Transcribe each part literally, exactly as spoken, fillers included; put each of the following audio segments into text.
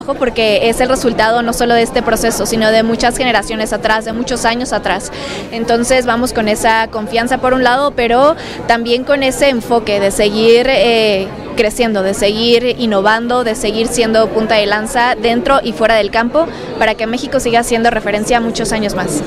Porque es el resultado no solo de este proceso, sino de muchas generaciones atrás, de muchos años atrás. Entonces vamos con esa confianza por un lado, pero también con ese enfoque de seguir eh, creciendo, de seguir innovando, de seguir siendo punta de lanza dentro y fuera del campo, para que México siga siendo referencia muchos años más.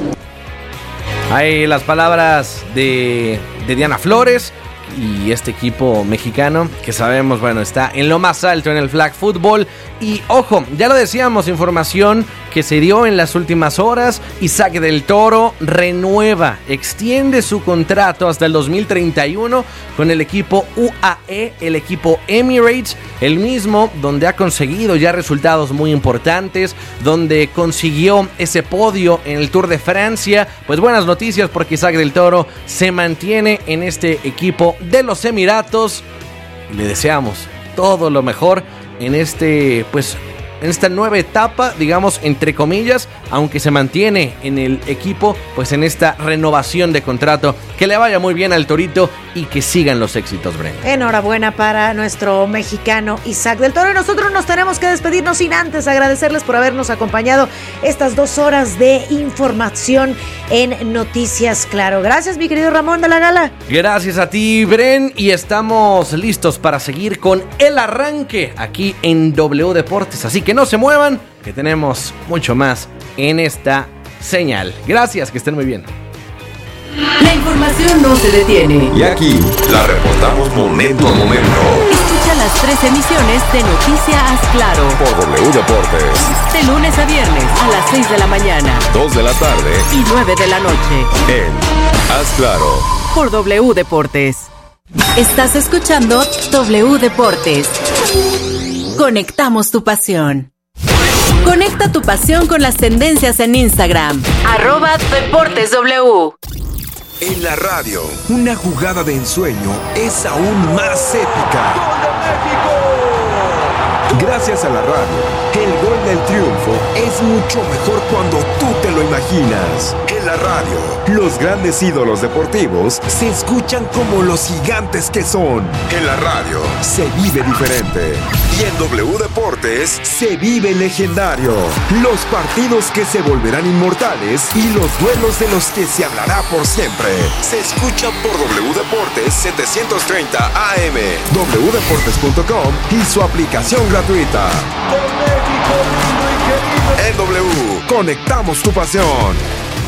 Hay las palabras de, de Diana Flores y este equipo mexicano que sabemos, bueno, está en lo más alto en el flag football. Y ojo, ya lo decíamos, información que se dio en las últimas horas. Isaac del Toro renueva, extiende su contrato hasta el dos mil treinta y uno con el equipo U A E, el equipo Emirates, el mismo donde ha conseguido ya resultados muy importantes, donde consiguió ese podio en el Tour de Francia. Pues buenas noticias, porque Isaac del Toro se mantiene en este equipo de los Emiratos y le deseamos todo lo mejor en este, pues, en esta nueva etapa, digamos, entre comillas, aunque se mantiene en el equipo, pues en esta renovación de contrato. Que le vaya muy bien al Torito y que sigan los éxitos, Brenda. Enhorabuena para nuestro mexicano Isaac del Toro. Y nosotros nos tenemos que despedirnos sin antes agradecerles por habernos acompañado estas dos horas de información en Noticias Claro. Gracias, mi querido Ramón de la Gala. Gracias a ti, Bren, y estamos listos para seguir con el arranque aquí en W Deportes. Así que no se muevan, que tenemos mucho más en esta señal. Gracias, que estén muy bien. La información no se detiene. Y aquí la reportamos momento a momento. Escucha las tres emisiones de Noticias Claro por W Deportes. De lunes a viernes a las seis de la mañana, dos de la tarde y nueve de la noche. En Haz Claro por W Deportes. Estás escuchando W Deportes. Conectamos tu pasión. Conecta tu pasión con las tendencias en Instagram. Arroba Deportes W. En la radio, una jugada de ensueño es aún más épica. ¡Gol de México! Gracias a la radio, el gol del triunfo es mucho mejor cuando tú te lo imaginas. En la radio, los grandes ídolos deportivos se escuchan como los gigantes que son. En la radio, se vive diferente. Y en W Deportes, se vive legendario. Los partidos que se volverán inmortales y los duelos de los que se hablará por siempre. Se escucha por W Deportes setecientos treinta A M, w deportes punto com y su aplicación gratuita. En W, conectamos tu pasión.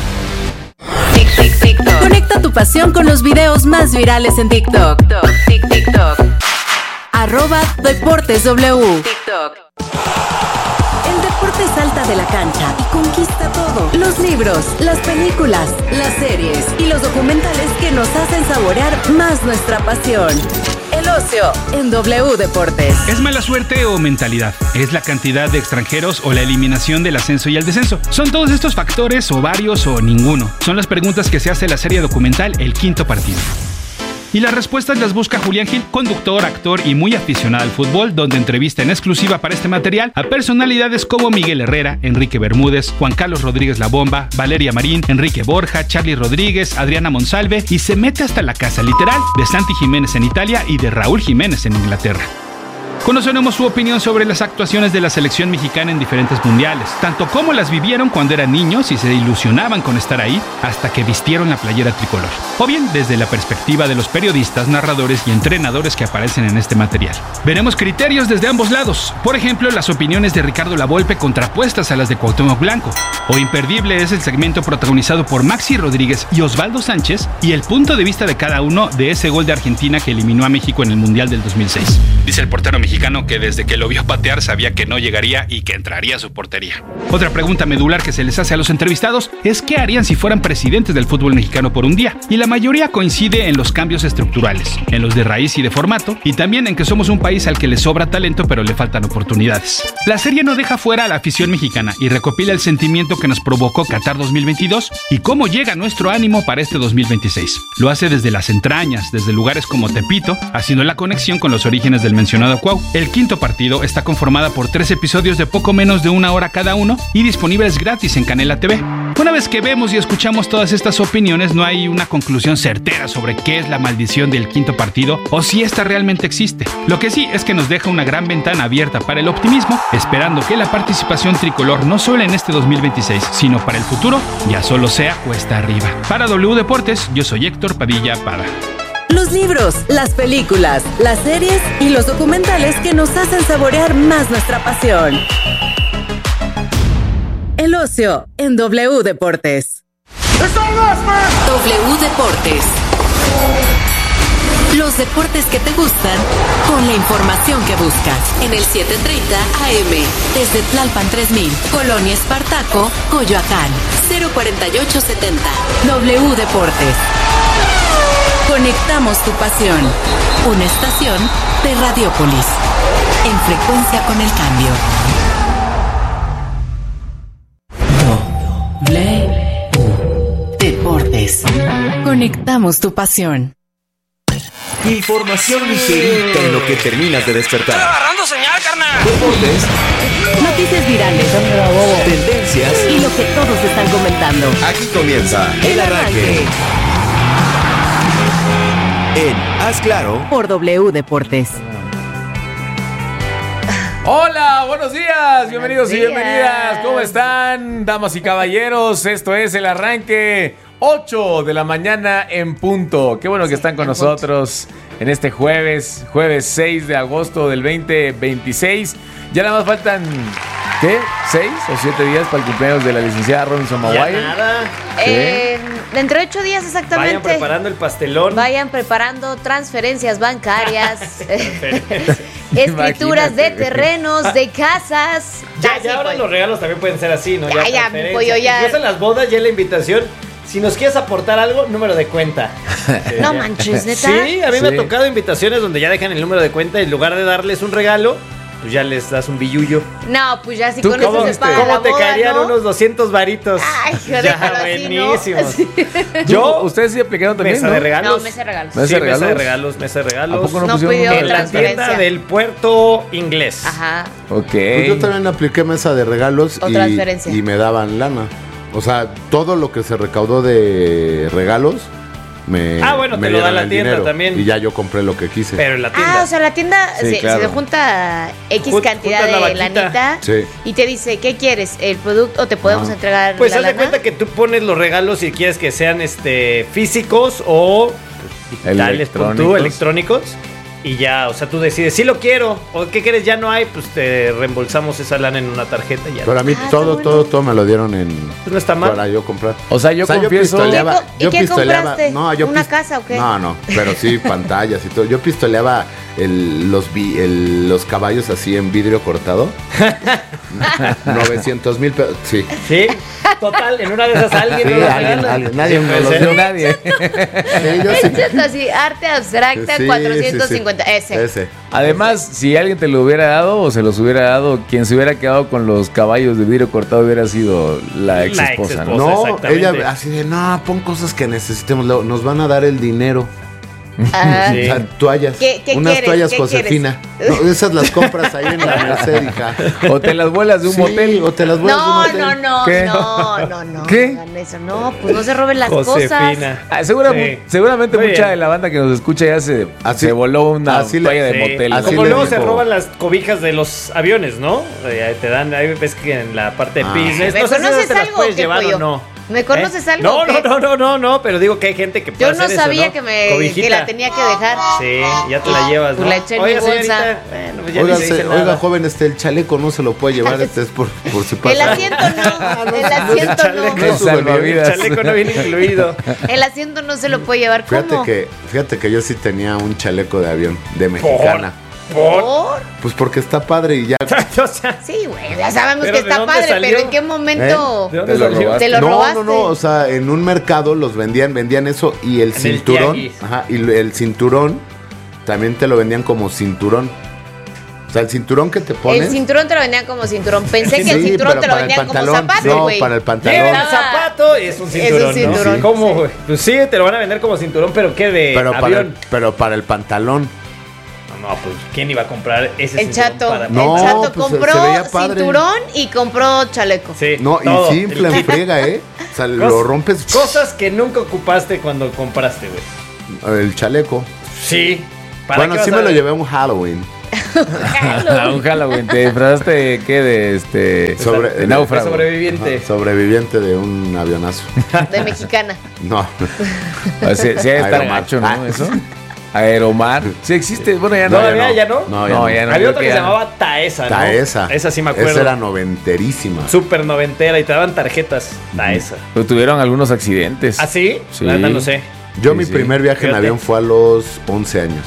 Conecta tu pasión con los videos más virales en TikTok. TikTok. Arroba Deportes W. TikTok. El deporte salta de la cancha y conquista todo. Los libros, las películas, las series y los documentales que nos hacen saborear más nuestra pasión. El ocio en W Deportes. ¿Es mala suerte o mentalidad? ¿Es la cantidad de extranjeros o la eliminación del ascenso y el descenso? ¿Son todos estos factores o varios o ninguno? Son las preguntas que se hace la serie documental El Quinto Partido. Y las respuestas las busca Julián Gil, conductor, actor y muy aficionado al fútbol, donde entrevista en exclusiva para este material a personalidades como Miguel Herrera, Enrique Bermúdez, Juan Carlos Rodríguez La Bomba, Valeria Marín, Enrique Borja, Charly Rodríguez, Adriana Monsalve, y se mete hasta la casa literal de Santi Jiménez en Italia y de Raúl Jiménez en Inglaterra. Conoceremos su opinión sobre las actuaciones de la selección mexicana en diferentes mundiales, tanto como las vivieron cuando eran niños y se ilusionaban con estar ahí hasta que vistieron la playera tricolor, o bien desde la perspectiva de los periodistas, narradores y entrenadores que aparecen en este material. Veremos criterios desde ambos lados, por ejemplo, las opiniones de Ricardo Lavolpe contrapuestas a las de Cuauhtémoc Blanco, o imperdible es el segmento protagonizado por Maxi Rodríguez y Osvaldo Sánchez y el punto de vista de cada uno de ese gol de Argentina que eliminó a México en el Mundial del dos mil seis. Dice el portero mexicano que desde que lo vio patear sabía que no llegaría y que entraría a su portería. Otra pregunta medular que se les hace a los entrevistados es qué harían si fueran presidentes del fútbol mexicano por un día, y la mayoría coincide en los cambios estructurales, en los de raíz y de formato, y también en que somos un país al que le sobra talento pero le faltan oportunidades. La serie no deja fuera a la afición mexicana y recopila el sentimiento que nos provocó Qatar dos mil veintidós y cómo llega nuestro ánimo para este dos mil veintiséis. Lo hace desde las entrañas, desde lugares como Tepito, haciendo la conexión con los orígenes del mencionado Cuau, El quinto partido está conformada por tres episodios de poco menos de una hora cada uno y disponibles gratis en Canela T V. Una vez que vemos y escuchamos todas estas opiniones, no hay una conclusión certera sobre qué es la maldición del quinto partido o si esta realmente existe. Lo que sí es que nos deja una gran ventana abierta para el optimismo, esperando que la participación tricolor no solo en este dos mil veintiséis, sino para el futuro, ya solo sea cuesta arriba. Para W Deportes, yo soy Héctor Padilla Pada. Los libros, las películas, las series y los documentales que nos hacen saborear más nuestra pasión. El ocio en W Deportes. W Deportes. Los deportes que te gustan con la información que buscas. En el setecientos treinta A M. Desde Tlalpan tres mil, Colonia Espartaco, Coyoacán. cero cuarenta y ocho setenta. W Deportes. Conectamos tu pasión. Una estación de Radiópolis. En frecuencia con el cambio. W Deportes. Conectamos tu pasión. Información ligerita en lo que terminas de despertar. ¡Estoy agarrando señal, carnal! Deportes, Noticias virales. tendencias. Y lo que todos están comentando. Aquí comienza El Arranque. En Haz Claro Por W Deportes. Hola, buenos días, bienvenidos y días. bienvenidas. ¿Cómo están, damas y caballeros? Esto es El Arranque, ocho de la mañana en punto. Qué bueno que están con nosotros en este jueves, jueves seis de agosto del veinte veintiséis. Ya nada más faltan, ¿qué? ¿seis o siete días para el cumpleaños de la licenciada Robinson Maguire? Nada. Eh, dentro de ocho días exactamente. Vayan preparando el pastelón. Vayan preparando transferencias bancarias, escrituras de Imagínate. terrenos, de casas. Ya, Así, ya ahora pues. los regalos también pueden ser así, ¿no? Ya, ya, transferencias. pollo, ya. Incluso en las bodas, ya en la invitación. Si nos quieres aportar algo, número de cuenta. No manches, ¿neta? Sí, a mí me Sí. ha tocado invitaciones donde ya dejan el número de cuenta y en lugar de darles un regalo, pues ya les das un billullo. No, pues ya si ¿Tú con cómo eso se viste? paga ¿Cómo la te boda, caerían ¿no? unos doscientos varitos? Ay, joder, ya, pero así, ¿no? buenísimos. Así. Yo, Ustedes sí aplicaron también, mesa ¿no? de regalos. No, mesa de regalos. ¿Mesa Sí, de mesa de regalos? regalos, mesa de regalos. ¿A poco no No pusieron pidió uno? En la transferencia. tienda del Puerto Inglés. Ajá. Ok. Pues yo también apliqué mesa de regalos O y, transferencia. y me daban lana. O sea, todo lo que se recaudó de regalos me, Ah, bueno, te me lo da dieron la el tienda dinero. también. Y ya yo compré lo que quise. Pero en la tienda. Ah, o sea, la tienda Sí, se, claro. se junta X Jun- cantidad juntas la de vaquita. lanita Sí. y te dice, ¿qué quieres? ¿El producto o te podemos Ah. entregar Pues la haz de lana? cuenta que tú pones los regalos si quieres que sean este físicos o pues, digitales, pon tú, Electrónicos. electrónicos. Y ya, o sea, tú decides, si lo quiero, o qué quieres, ya no hay, pues te reembolsamos esa lana en una tarjeta y ya. Pero a mí Ah, está todo, bueno. todo, todo me lo dieron en Pues no está mal. para yo comprar. O sea, yo confieso- pistoleaba- ¿Y qué co- y yo qué pistoleaba- compraste? No, yo ¿Una pis- casa o qué? No, no, pero sí pantallas y todo. Yo pistoleaba el, los, vi- el- los caballos así en vidrio cortado. novecientos mil pesos. Sí. Sí, total, en una de esas alguien Sí, nos alguien, regala. alguien, nadie Sí, me puede lo ser. dio. nadie. Sí, yo sí. Esto así, arte abstracta, Sí, cuatrocientos cincuenta. sí, sí. Ese. Ese. Además, si alguien te lo hubiera dado o se los hubiera dado, quien se hubiera quedado con los caballos de vidrio cortado hubiera sido la ex La esposa, ¿no? exesposa. No, exactamente. ella así de, no, pon cosas que necesitemos. luego Nos van a dar el dinero. Ajá. Sí. O sea, toallas. ¿Qué- qué unas quieres? toallas ¿Qué Josefina. No, esas las compras ahí en la Merced, hija. O te las vuelas de un Sí, motel. o te las vuelas No, de un no, motel. no, ¿Qué? no, no, no. ¿Qué? no hagan eso. No, pues no se roben las cosas. Josefina. Ah, segura- Sí. Seguramente Muy mucha bien. de la banda que nos escucha ya se, Así- se voló una así le- toalla de Sí. motel. así Como le luego se dijo. roban las cobijas de los aviones, ¿no? Eh, te dan, ahí ves que en la parte de Ah. business. ¿Me No sé si conoces te las algo puedes o qué, llevar pollo? o no. ¿Me conoces ¿Eh? algo No, o qué? no, no, no, no, no, pero digo que hay gente que puede Yo no hacer eso, sabía ¿no? que, me, Cobijita. que la tenía que dejar. Sí, ya te la llevas, ¿no? Pues la eché en Oiga, mi bolsa. señorita, bueno, pues ya ni Oiga, se dice se- nada. oiga, joven, este el chaleco no se lo puede llevar, este es por, por si pasa. El asiento no, el asiento chaleco. no. El salvavidas. El chaleco no viene incluido. El asiento no se lo puede llevar. Fíjate ¿Cómo? que, fíjate que yo sí tenía un chaleco de avión, de mexicana. ¿Por? Pues porque está padre y ya. O sea, Sí, güey, ya sabemos ¿Pero que de está dónde padre, salió? pero ¿en qué momento? ¿de dónde Te lo salió? robaste. Te lo no, robaste. no, no, o sea, en un mercado los vendían, vendían eso y el el cinturón, tianguis. ajá, y el cinturón también te lo vendían como cinturón. O sea, el cinturón que te pones. El cinturón te lo vendían como cinturón. Pensé que el Sí, cinturón pero te lo para el vendían como pantalón, zapato, no, güey. para el pantalón. Lleva el Ah, zapato y es un es un cinturón, ¿no? cinturón, Sí. ¿Cómo, sí. güey? Pues sí, te lo van a vender como cinturón, pero ¿qué? De pero para, el, avión. pero para el pantalón. No no, pues ¿quién iba a comprar ese El cinturón chato, para- No, el chato pues, se- compró se veía padre. cinturón y compró chaleco. Sí, No, todo. y sí infla en friega, ¿eh? O sea, lo Cos- rompes. Cosas que nunca ocupaste cuando compraste, güey. El chaleco. Sí. ¿Para Bueno, qué sí vas me a- lo llevé a un Halloween. A un Halloween. ¿Te disfrazaste de qué? De este. Sobre- de náufrago. de sobreviviente. Ajá, sobreviviente de un avionazo. De mexicana. No. O sea, sí, sí debe estar Aeromar. gacho, ¿no? Ah. Eso. Aeromar. Sí existe. Bueno, ya no. ¿Todavía ya no? No, ya No, no. ya no. Había creo otra que ya se no. llamaba Taesa, ¿no? Taesa. Esa sí me acuerdo. Esa era noventerísima. Súper noventera y te daban tarjetas. Taesa. Pero tuvieron algunos accidentes. ¿Ah, sí? Sí. La neta no sé. Yo Sí, mi sí. primer viaje en Fíjate. avión fue a los once años.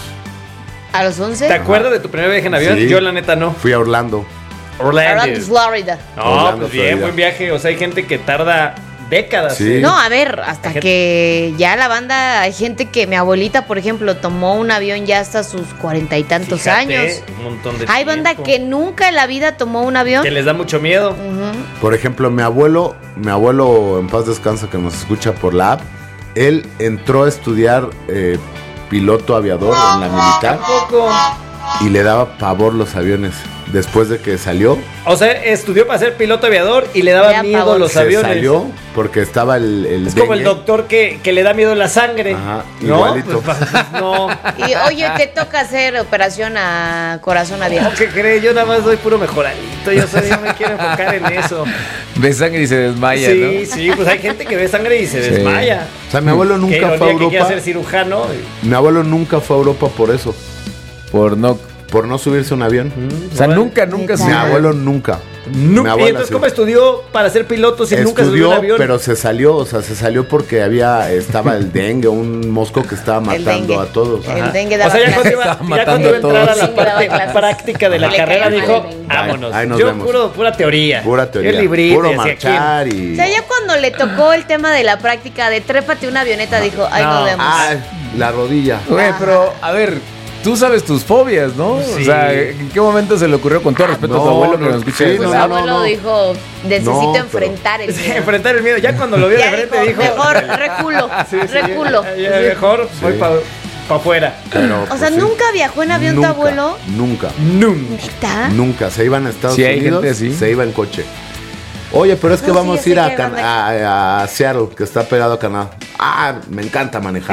¿A los once? ¿Te acuerdas de tu primer viaje en avión? Sí. Yo la neta no. Fui a Orlando. Orlando. Orlando, Florida. No, Orlando, pues bien, Florida. buen viaje. O sea, hay gente que tarda décadas. Sí. ¿eh? No, a ver, hasta Gente- que ya la banda, hay gente que, mi abuelita, por ejemplo, tomó un avión ya hasta sus cuarenta y tantos Fíjate, años. Un montón de Hay banda tiempo. que nunca en la vida tomó un avión. Que les da mucho miedo. Ujú. Por ejemplo, mi abuelo, mi abuelo en paz descansa que nos escucha por la app, él entró a estudiar eh, piloto aviador en la militar Tampoco. y le daba pavor los aviones. Después de que salió, O sea, estudió para ser piloto aviador y le daba Le da miedo pavor. los se aviones. salió porque estaba el, el Es como el dengue. doctor que, que le da miedo la sangre. Ajá, ¿no? igualito. Pues, no. Y oye, te toca hacer operación a corazón abierto. No, ¿qué crees? Yo nada más doy puro mejoradito. Yo, soy, yo me quiero enfocar en eso. Ve sangre y se desmaya, sí, ¿no? sí, pues hay gente que ve sangre y se Sí. desmaya. O sea, mi abuelo Qué nunca ironía fue a que quiera Europa. ser cirujano. Mi abuelo nunca fue a Europa por eso, Por no. por no subirse a un avión. O sea, nunca, nunca Neta. se. Mi abuelo nunca. Nu- Mi ¿Y abuela entonces sí. cómo estudió para ser piloto si nunca se subió Estudió, un avión? pero se salió, o sea, se salió porque había, estaba el dengue, un mosco que estaba El matando dengue. a todos. El Ajá. dengue O daba sea, ya clases. cuando iba, Estaba ya matando cuando iba a a entrar a todos. la El dengue daba parte clases. práctica de la Le carrera, caía mal dijo, el dengue. vámonos. Ahí nos Yo vemos. puro, pura teoría. Pura teoría. Yo librito, Puro decía, marchar O y... sea, ya cuando le tocó el tema de la práctica de trépate una avioneta, dijo, ahí No. nos vemos. Ay, la rodilla. Güey, pero, a ver, tú sabes tus fobias, ¿no? Sí. O sea, ¿en qué momento se le ocurrió, con todo respeto a tu no, abuelo que no, nos escucha sí, desde no, la- Su no, abuelo no. dijo, necesito No, pero- enfrentar el Sí, miedo. enfrentar el miedo. Ya cuando lo vio de Ya frente dijo, mejor reculo, Sí, sí, reculo. ya, ya, mejor voy Sí. para afuera. Pero, O pues, sea, sí. ¿nunca viajó en avión Nunca, tu abuelo? Nunca, Nunca. ¿Neta? nunca. Se iban a Estados Sí, hay Unidos, gente así. se iba en coche. Oye, pero es que No, sí, vamos yo a sé ir que a, hay Can- banda a, a Seattle, que está pegado a Canadá. Ah, me encanta manejar.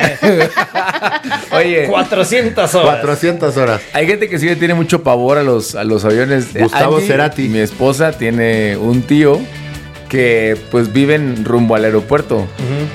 Oye, cuatrocientas horas. cuatrocientas horas. hay gente que sí le tiene mucho pavor a los, a los aviones. Gustavo Angie, Cerati. Mi esposa tiene un tío que pues viven rumbo al aeropuerto. Ujú.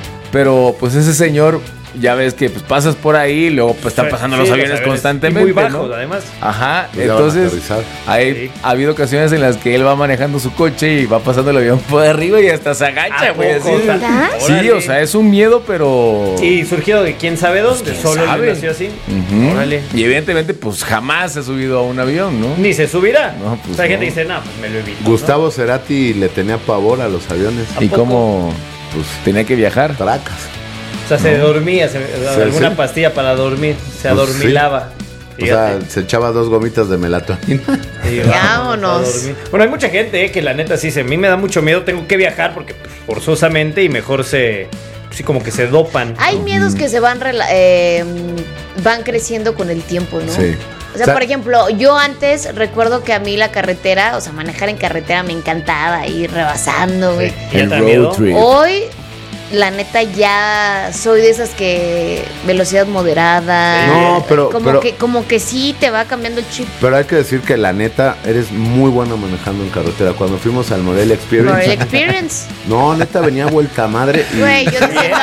Pero pues ese señor, ya ves que pues pasas por ahí y luego pues están Sí, pasando sí, los aviones constantemente. Y muy bajos, ¿no? además. Ajá, Y ya van a entonces aterrizar. hay, Sí. ha habido ocasiones en las que él va manejando su coche y va pasando el avión por arriba y hasta se agacha, ¿A güey. poco? así. ¿Neta? Sí, Órale. o sea, es un miedo, pero... Y surgido de quién sabe dónde. ¿quién Solo sabe? le nació así. Ujú. Órale. Y evidentemente, pues jamás se ha subido a un avión, ¿no? Ni se subirá. No, pues o sea, hay gente no. que dice, no, pues me lo evito. ¿no? Gustavo Cerati le tenía pavor a los aviones. Y poco? cómo pues tenía que viajar. Tracas. O sea, se dormía, se, alguna sí. pastilla para dormir. Se Pues adormilaba. O sea, se echaba dos gomitas de melatonina. Sí, Vámonos. a dormir. Bueno, hay mucha gente eh, que la neta sí dice, a mí me da mucho miedo, tengo que viajar porque pues, forzosamente y mejor se, sí, como que se dopan. Hay miedos que se van rela- eh, van creciendo con el tiempo, ¿no? Sí. O sea, O sea, por ejemplo, yo antes recuerdo que a mí la carretera, o sea, manejar en carretera me encantaba, ir rebasando, güey. ¿Ya El te da road miedo? trip. Hoy, la neta, ya soy de esas que velocidad moderada. No, pero- Como, pero- que, como que sí te va cambiando el chip. Pero hay que decir que la neta, eres muy buena manejando en carretera. Cuando fuimos al Model Por Experience. el experience. No, neta, venía vuelta madre. Y Güey, yo diciendo,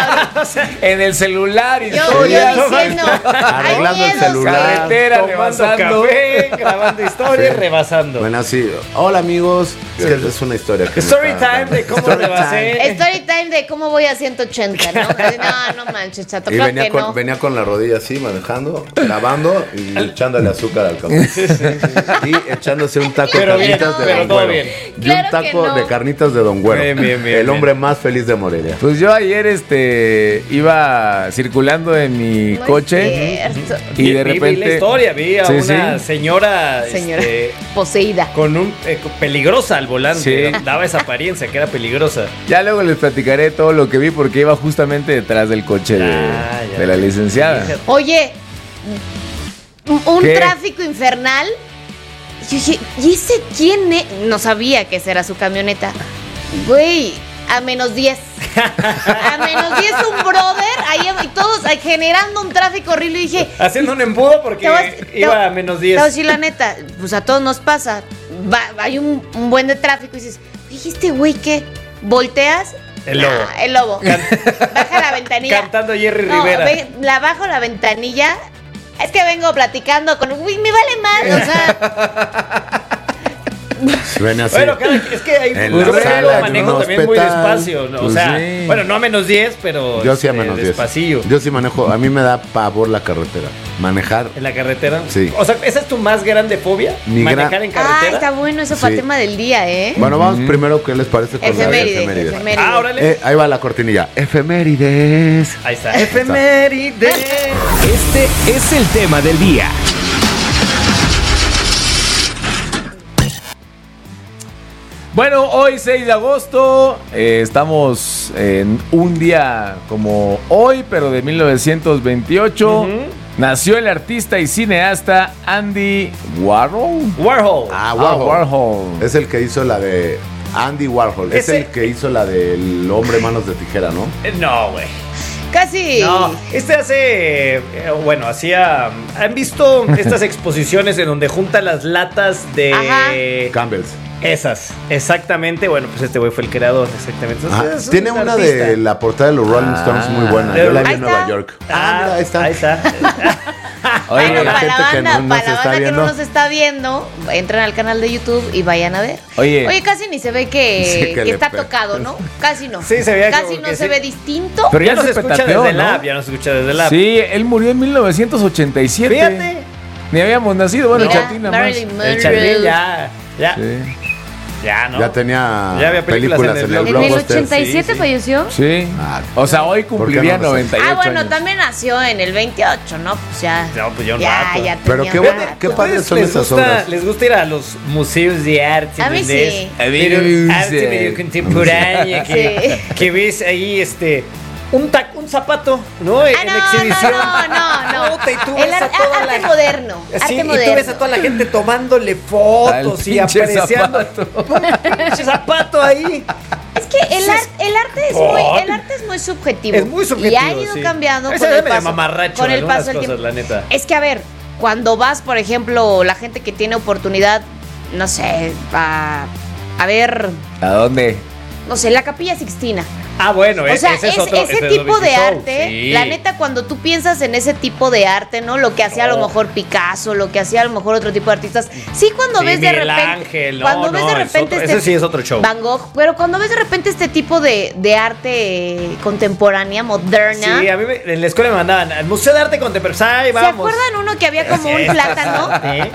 En el celular, yo, yo historias, diciendo, hay Arreglando el miedos. celular. carretera, Tomando rebasando. café, grabando historias, Sí. rebasando. Bueno, así. Hola, amigos. Es que es una historia. que me Story está time dando. de cómo Story rebasé. time. Story time de cómo voy a ciento ochenta, ¿no? No, no manches, chato, Y claro venía que con, no. venía con la rodilla así, manejando, grabando y echándole azúcar al café. Y echándose un taco Pero de bien, carnitas de pero Don todo Güero. bien. Y Claro un que taco no. de carnitas de Don Güero. Bien, bien, bien, el bien. hombre más feliz de Morelia. Pues yo ayer este iba circulando en mi No es coche cierto. y Vi- de vi- vi repente la historia, vi a Sí, una sí. señora, Señora este, poseída. con un eh, peligrosa al volante. Sí. Daba esa apariencia que era peligrosa. Ya luego les platicaré todo lo que vi porque iba justamente detrás del coche de, Ya, ya. de la licenciada. Fíjate. Oye, un ¿Qué? tráfico infernal. Yo dije, ¿y ese quién es? No sabía que esa era su camioneta. Güey, a menos diez. A menos diez un brother, ahí y todos ahí generando un tráfico horrible. Y dije, haciendo un embudo porque te vas- te iba va- a menos te diez. voy a decir la neta, pues a todos nos pasa. Va- hay un, un buen de tráfico y dices, ¿dijiste güey qué? ¿Volteas? El lobo. Nah, el lobo. Baja la ventanilla. Cantando Jerry No, Rivera. ve- la bajo la ventanilla. Es que vengo platicando con. Uy, me vale más. O sea, Ven así. Bueno, cada- es que hay En yo la lo sala, manejo en un también muy hospital. despacio, ¿no? O Pues sea, sí. bueno, no a menos diez, pero Yo sí a este, menos diez. despacillo. Yo sí manejo. A mí me da pavor la carretera. Manejar. ¿En la carretera? Sí. O sea, ¿esa es tu más grande fobia? Mi ¿Manejar gran- en ah, carretera? está bueno eso para Sí. tema del día, ¿eh? Bueno, vamos primero, ¿qué les parece con Efeméride, la efeméride? efeméride. Ah, órale. Eh, ahí va la cortinilla. Efemérides. Ahí está. Efeméride. Este es el tema del día. Bueno, hoy seis de agosto, eh, estamos en un día como hoy, pero de mil novecientos veintiocho. Ujú. Nació el artista y cineasta Andy Warhol. Warhol. Ah, Ah, Warhol. Warhol. Es el que hizo la de Andy Warhol. Es Ese- el que hizo la del hombre manos de tijera, ¿no? Eh, No, güey. Casi. No, este hace, eh, bueno, hacía, ¿han visto estas exposiciones en donde junta las latas de Ajá. Campbell's. esas? Exactamente, bueno, pues este güey fue el creador, exactamente. Ah, Entonces, es un tiene una artista. de la portada de los Rolling Stones muy buena. Yo la vi Ahí en Nueva está. York. Ah, mira, ahí está. Ahí está. Oye, Bueno, la para la gente que banda, no nos para la está banda que viendo. no nos está viendo, entren al canal de YouTube y vayan a ver. Oye. casi ni se ve que, Sí, que que le está pega. tocado, ¿no? Casi no. Sí, se veía Casi como no que se sí. ve distinto. Pero Ya ya no se se escucha petateó, desde el ¿no? app, ya no se escucha desde el app. Sí, él murió en mil novecientos ochenta y siete. Fíjate. Ni habíamos nacido, bueno, Mira, Chatín nada más. Marilyn Monroe. El Charlie ya, ya, Sí. ya, ¿no? Ya tenía Ya había películas películas, en el en el ¿En el Blockbuster. ochenta y siete Sí, sí. falleció? Sí. Ah, O sea, hoy ¿por qué cumpliría no lo sé? noventa y ocho Ah, bueno, años. también nació en el veintiocho, ¿no? Pues ya. No, pues ya un ya, rato. ya Pero tenía qué un bueno, rato. qué padres ¿Ustedes son les esas gusta, obras. les gusta ir a los museos de arte? A mí ¿entendés? sí. A mí Pero me arte gusta. medio contemporánea que, Sí. que ves ahí este un tac, un zapato, ¿no? En, Ah, en no, exhibición. no, no, no, no. Puta, y tú El ves a ar- toda arte la- moderno. Así, arte y moderno. tú ves a toda la gente tomándole fotos Al y pinche apreciando zapato. un pinche zapato ahí. Es que el, ar- el arte es Oh. muy, el arte es muy subjetivo. Es muy subjetivo. Y ha ido sí. cambiando Ese con es el medio paso, mamarracho con en el algunas paso del cosas, tiempo. la neta. Es que a ver, cuando vas, por ejemplo, la gente que tiene oportunidad, no sé, a, a ver, ¿A dónde? no sé, la Capilla Sixtina. Ah, bueno, O ese, sea, ese es es- otro, ese ese es tipo otro de show, arte, sí. la neta, cuando tú piensas en ese tipo de arte, ¿no? Lo que hacía a lo No. mejor Picasso, lo que hacía a lo mejor otro tipo de artistas. Sí, cuando Sí, ves de Miguel repente. Ángel, no, cuando ves no, de es repente otro- este. ese sí es otro show. Van Gogh, pero cuando ves de repente este tipo de, de arte contemporánea, moderna. Sí, a mí me- en la escuela me mandaban al Museo de Arte Contemporáneo. Ahí ¿Se vamos. acuerdan uno que había como un Sí, plátano? ¿eh?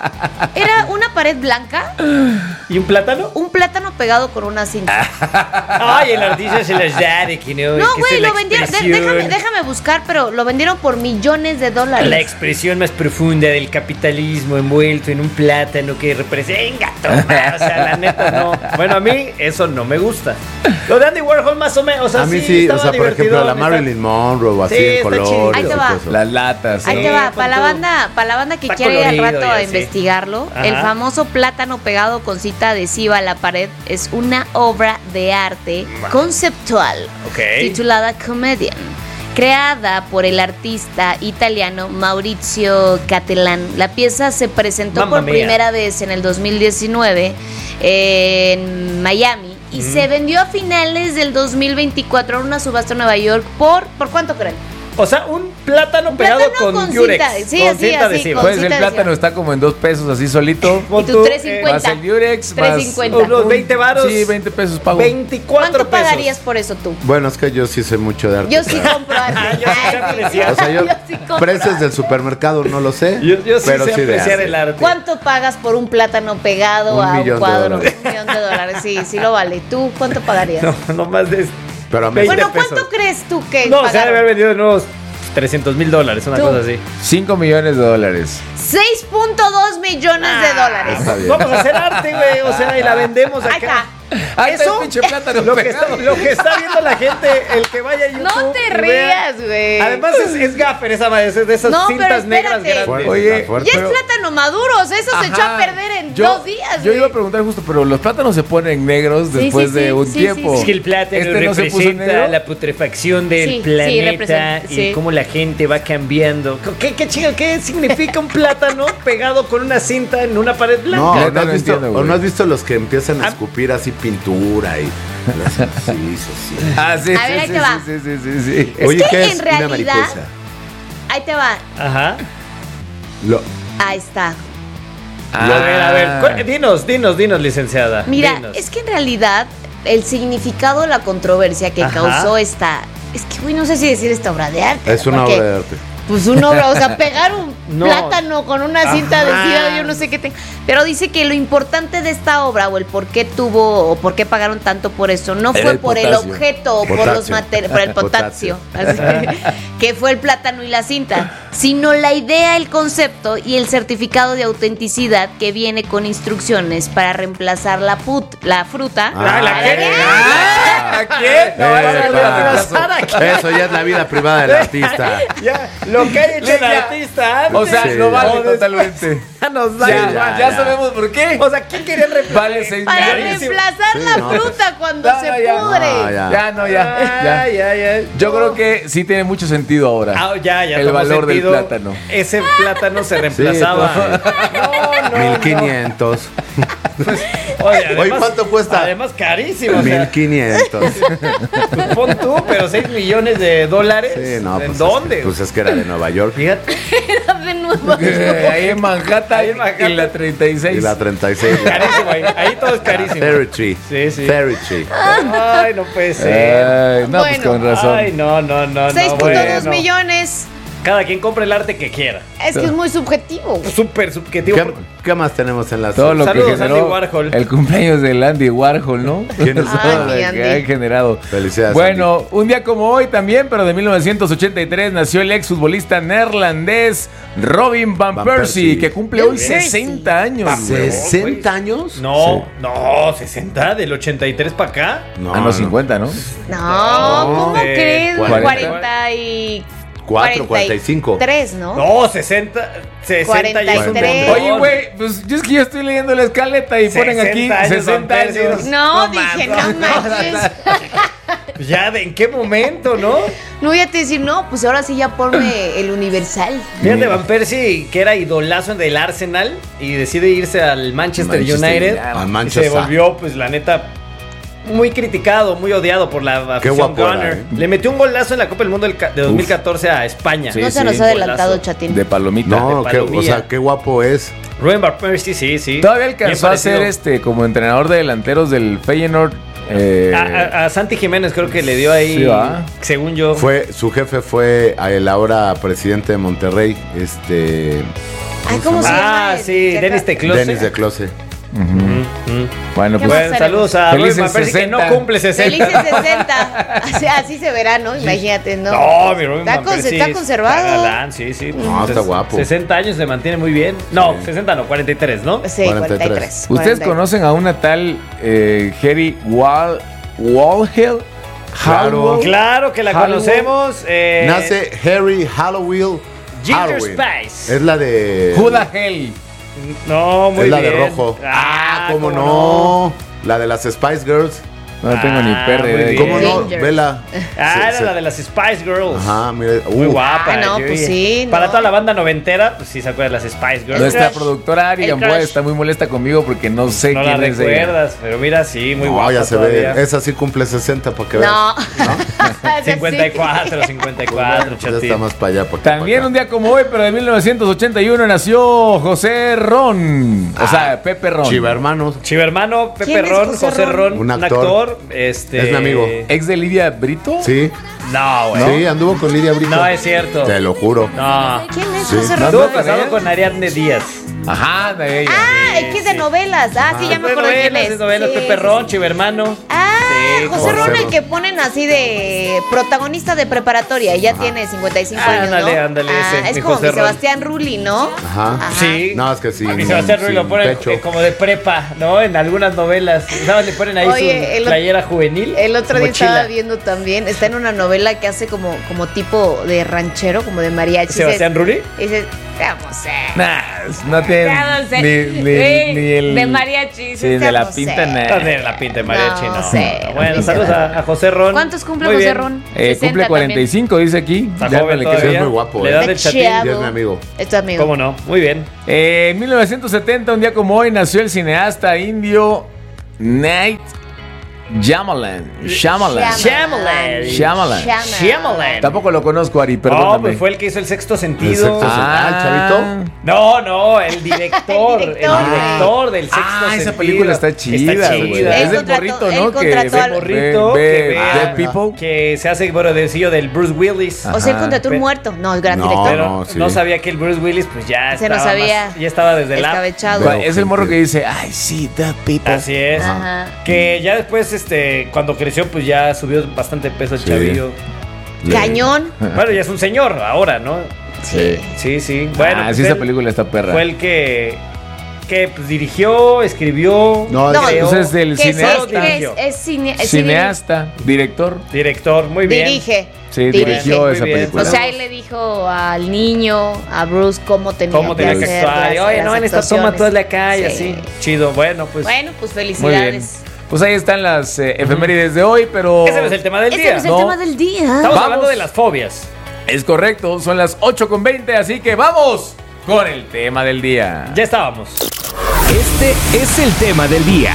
Era una pared blanca, ¿Y un plátano? un plátano pegado con una cinta. Ay, el artista se las da de que no. No, que güey, es la lo vendieron. de- expresión- déjame, déjame buscar, pero lo vendieron por millones de dólares. La expresión más profunda del capitalismo envuelto en un plátano que representa. Toma, o sea, la neta no. Bueno, a mí eso no me gusta. Lo de Andy Warhol más o menos, o sea, A mí sí, sí, o estaba sea, por ejemplo, la divertidón, Marilyn Monroe, así Sí, en está chido. colores Ahí te y va. todo eso. Las latas. Ahí ¿no? te va, con para la todo. banda, para la banda que Está quiere ir al colorido rato y a así. investigarlo, Ajá. el famoso plátano pegado con cinta adhesiva a la pared es una obra de arte conceptual Ok. titulada Comedian, creada por el artista italiano Maurizio Cattelan. La pieza se presentó Mamma por mia. primera vez en el dos mil diecinueve en Miami y se vendió a finales del dos mil veinticuatro en una subasta en Nueva York por ¿por cuánto creen? O sea, un plátano Un pegado plátano con, con Durex. cinta, sí, con así, cinta así, adhesiva. con Pues el cinta plátano adhesiva. está como en dos pesos así solito. Pon Y tú tú, tres eh, cincuenta. Más el Durex, tres más cincuenta. unos veinte varos. Sí, veinte pesos pago. veinticuatro ¿Cuánto pesos. pagarías por eso tú? Bueno, es que yo sí sé mucho de arte. Yo sí pero- compro arte. Yo sí sé Ay, apreciar. O sea, yo, sí compro precios arte. del supermercado no lo sé, Yo, yo sí pero sé sí de apreciar arte. el arte. ¿Cuánto pagas por un plátano pegado Un a un millón de cuadro? dólares. Un millón de dólares, sí, sí lo vale. ¿Tú cuánto pagarías? No, no más de. Pero a mí veinte bueno, ¿cuánto pesos. crees tú que No, o sea, pagaron? debe haber vendido de nuevos trescientos mil dólares, una Tú. cosa así. cinco millones de dólares. seis punto dos millones de dólares. Está bien. Vamos a hacer arte, güey. O sea, y la vendemos Ahí acá. está. Ahí está eso, el pinche plátano lo que, pegado. está, lo que está viendo la gente, el que vaya a YouTube. No te y vea. rías, güey. Además es, es gaffer esa madre, es de esas No, pero cintas negras espérate. grandes. Fuerte, Oye, está fuerte. Ya es plátano maduro, o sea, eso se echó a perder en yo, dos días, Yo güey. iba a preguntar justo, pero los plátanos se ponen negros Sí, después sí, de sí, un sí, sí, tiempo. sí. Es que el plátano ¿Este no se puso representa negro? la putrefacción del Sí, sí, planeta representa, y sí. cómo la gente va cambiando. ¿Qué, qué chido, qué significa un plátano pegado con una cinta en una pared blanca? No, Ya ¿o no, no has lo visto, entiendo, o güey. no has visto los que empiezan a Ah. escupir así pintura y... Sí, sí, sí. Ah, sí, A sí, ver, ahí sí, te va. sí, sí, sí, sí, sí. Oye, que ¿qué en es realidad- una mariposa? Ahí te va. Ajá. Lo, Ahí está. A ver, a ver, Ah. cu- dinos, dinos, dinos, licenciada. Mira, dinos. es que en realidad el significado de la controversia que Ajá. causó esta... Es que, güey, no sé si decir esta obra de arte. es una porque, obra de arte. Pues una obra, o sea, pegar un No. plátano con una cinta Ajá. adhesiva, yo no sé qué tenga. Pero dice que lo importante de esta obra o el por qué tuvo o por qué pagaron tanto por eso no Era fue el por el potasio. objeto o por los Potasio. materiales, por el Potasio. potasio, así que, que fue el plátano y la cinta, sino la idea, el concepto y el certificado de autenticidad que viene con instrucciones para reemplazar la put, la fruta. Ah, ¿la qué? ¿A quién? No, Eh, esa es la para. reemplazo. Eso ya es la vida privada del artista. Ya, lo que ha hecho el Ya. artista antes. O sea, Sí. no vale O des- totalmente. Ya nos da Ya, igual. ya, ya. sabemos por qué. O sea, ¿quién quería reemplazar? Vale seis Para millones. reemplazar Sí, la no. fruta cuando No, se ya. pudre. No, ya. Ya, no, ya. ya. Ya, ya, ya. Yo creo que sí tiene mucho sentido ahora. Ah, ya, ya. El tomó valor del sentido. plátano. Ese plátano se reemplazaba. no, no, Mil quinientos. no. Oye, además, Oye, ¿cuánto cuesta? Además, carísimo. O Mil sea, quinientos. pues pon tú, pero seis millones de dólares. Sí, no, ¿En pues dónde? Es que, pues es que era de Nueva York. Fíjate. De nuevo. Eh, Ahí en Manhattan, Ahí en Manhattan. y la treinta y seis. Y la treinta y seis. Carísimo ahí. Ahí todo es carísimo. Ferry Tree. Sí, sí. Ferry Tree. Ay, no puede ser. Ay, no, pues Bueno. con razón. Ay, no, no, no. seis no, punto dos bueno. millones. Cada quien compra el arte que quiera. Es que es muy subjetivo. Súper subjetivo. ¿Qué, qué más tenemos en las... Todo lo Saludos, que generó Andy Warhol. el cumpleaños del Andy Warhol, ¿no? ¿Quién es? Todo Ay, lo mi que Andy. ha generado. Felicidades, Bueno, un día como hoy también, pero de mil novecientos ochenta y tres, nació el exfutbolista neerlandés Robin Van, Van Persie, Persie. que cumple hoy Persie. sesenta años. güey. ¿sesenta años? No, no, sesenta, del ochenta y tres para acá. No, Ah, no, cincuenta, ¿no? No, ¿cómo de crees? cuarenta. cuarenta y Cuatro, cuarenta y cinco. tres, ¿no? No, sesenta, sesenta ya es un cuarenta y tres. montón. Oye, güey, pues yo es que yo estoy leyendo la escaleta y ponen aquí sesenta años, sesenta Van Persie. años. No, dije, no manches. Ya, ¿de en qué momento, no? No voy a te decir, no, pues ahora sí ya ponme el universal. Fíjate, Van Persie, que era idolazo del Arsenal y decide irse al Manchester, Manchester United. United. Al Y se Manchester. volvió, pues, la neta, muy criticado, muy odiado por la Qué afición guapo era, Gunner. ¿eh? Le metió un golazo en la Copa del Mundo del ca- de dos mil catorce a España. Sí, no se sí, nos ha adelantado, golazo. Chatín. De palomita. No, de qué, o palomilla. sea, qué guapo es. Rubén Van Persie, sí, sí. Todavía Bien alcanzó a parecido. ser este como entrenador de delanteros del Feyenoord. eh, A, a- a Santi Jiménez creo que le dio ahí, Sí, ¿va? según yo. Fue, su jefe fue a el ahora presidente de Monterrey, este... Ay, ¿cómo se llama? Ah, el sí, que- Denis Teclose. Denis de Close. ujú. Mm. Bueno, ¿Qué pues más? Bueno, saludos a Felices Rubén Van Persie, que sesenta. no cumple sesenta. Felices sesenta. Así, así se verá, ¿no? Imagínate, ¿no? No, mi Rubén Está, Van con- Persie está conservado. Está galán, sí, sí. No, está Ses- guapo. sesenta años se mantiene muy bien. No, Sí. sesenta no, cuarenta y tres, ¿no? Sí, cuarenta y tres. cuarenta y tres. ¿Ustedes cuarenta y tres. conocen a una tal eh, Harry Wal Walhell? Claro. Hallowell? Claro que la Hallowell. conocemos. eh, Nace Harry Hallowell. Ginger Halloween. Spice. Es la de... Who the hell? No, muy es la bien. de rojo. Ah, ¿cómo no? La de las Spice Girls. No tengo ni Ah, perra muy idea. bien. ¿Cómo no? Ginger. Vela. Ah, Se- era se- la de las Spice Girls. Ajá, mire. Muy uh, guapa. Ah, no, yo pues vi- sí, Para no. toda la banda noventera, pues sí se acuerda de las Spice Girls. Nuestra crush. productora Ari El Gamboa crush. está muy molesta conmigo porque no sé No la quién es ella. recuerdas, pero mira, sí, muy no, guapa ya se todavía. ve. Esa sí cumple sesenta para que veas. No. cincuenta y cuatro, cincuenta y cuatro, Ya chatín. está más para allá. Para También un día como hoy, pero de mil novecientos ochenta y uno, nació José Ron. O sea, Pepe Ron. Chiva hermanos. Chivo hermano, Pepe ¿Quién es Ron, José José Ron? Ron, Un un actor. actor. este... Es mi amigo. ¿Ex de Lidia Brito? Sí. No, güey. Sí, anduvo con Lidia Brito. No es cierto. Te lo juro. No. ¿Quién es Sí. José No, Estuvo Ron? no, casado ¿eh? con Ariadne Díaz. Ajá, de ella. Ah, es que es de novelas. Ah, sí, ya me De acuerdo quién novelas, es. de novelas, Sí, Pepe sí, Ron, sí. Chivo hermano. Ah, Ah, José José Ron, el Ron. que ponen así de protagonista de preparatoria, y ya tiene cincuenta y cinco Ah, años, ándale, ¿no? ándale, Ah, ese, es mi como José mi Ron. Sebastián Rulli, ¿no? Ajá. Sí. No, es que sí. A mí Sebastián Ruiz lo ponen eh, como de prepa, ¿no? En algunas novelas. ¿Sabes? Le ponen ahí Oye, su el- playera juvenil. El otro su día mochila. estaba viendo también, está en una novela que hace como, como tipo de ranchero, como de mariachi. ¿Sebastián Rulli? Y dices, vamos a Nah, no tiene Vamos a- ni, ni, Sí, ni el... de mariachi. Sí, de la vamos a- pinta, No nah. tiene la pinta de mariachi, No no. sé, No, Bueno, no saludos a, a José Ron. ¿Cuántos cumple Muy José bien. Ron? Eh, sesenta cumple cuarenta y cinco, dice aquí. Está Ya joven me le todavía. quedé. Es muy guapo, La eh. edad del Está chatín. chiado. Y es mi amigo. Es tu amigo. ¿Cómo no? Muy bien. Eh, en mil novecientos setenta, un día como hoy, nació el cineasta indio Night Shyamalan. Shyamalan. Shyamalan. Shyamalan. Shyamalan. Tampoco lo conozco, Ari, No, perdóname. pues fue el que hizo el sexto El sentido. sexto Ah, Ah, ¿el No, no, el director. El el director, director del sexto Ah, sentido. esa película está chida, Está güey. chida. Él Es del contrató- morrito, él ¿no? Que contrató ve- al- morrito ve- que ve ve a- Dead People. Que se hace brodecillo del Bruce Willis. O sea, él Ajá. contrató un Pero- muerto. No, el gran No, director. Pero no, no, sí. sabía que el Bruce Willis pues ya Se no estaba sabía. más- ya estaba desde la Escabechado. Veo Es el morro gente. que dice, I see Dead People. Así es. Ajá. Que ya después, este, cuando creció, pues ya subió bastante peso el Sí. chavillo. Cañón. Bueno, ya es un señor ahora, ¿no? Sí. Sí, sí. Bueno, ah, pues sí, esa él película está perra. fue el que, que pues, dirigió, escribió, No, No, creó, Entonces, del ¿Qué es? cineasta. ¿Qué es? Es cine- es Cineasta, director. director, muy cine- bien. Dirige. Sí, Dirige. dirigió Muy esa bien. película. O sea, él le dijo al niño, a Bruce, cómo tenía Cómo que tenía que hacer actuar. Y, las- Oye, las no, en esta toma actuaciones. tú hazle acá y Sí. así. Chido, bueno, pues. Bueno, pues Muy bien. felicidades. Pues ahí están las eh, efemérides de hoy, pero... Ese no es el tema del Ese día. no es el No. tema del día. Estamos Vamos. hablando de las fobias. Es correcto, son las ocho con veinte, así que vamos con el tema del día. Ya estábamos. Este es el tema del día.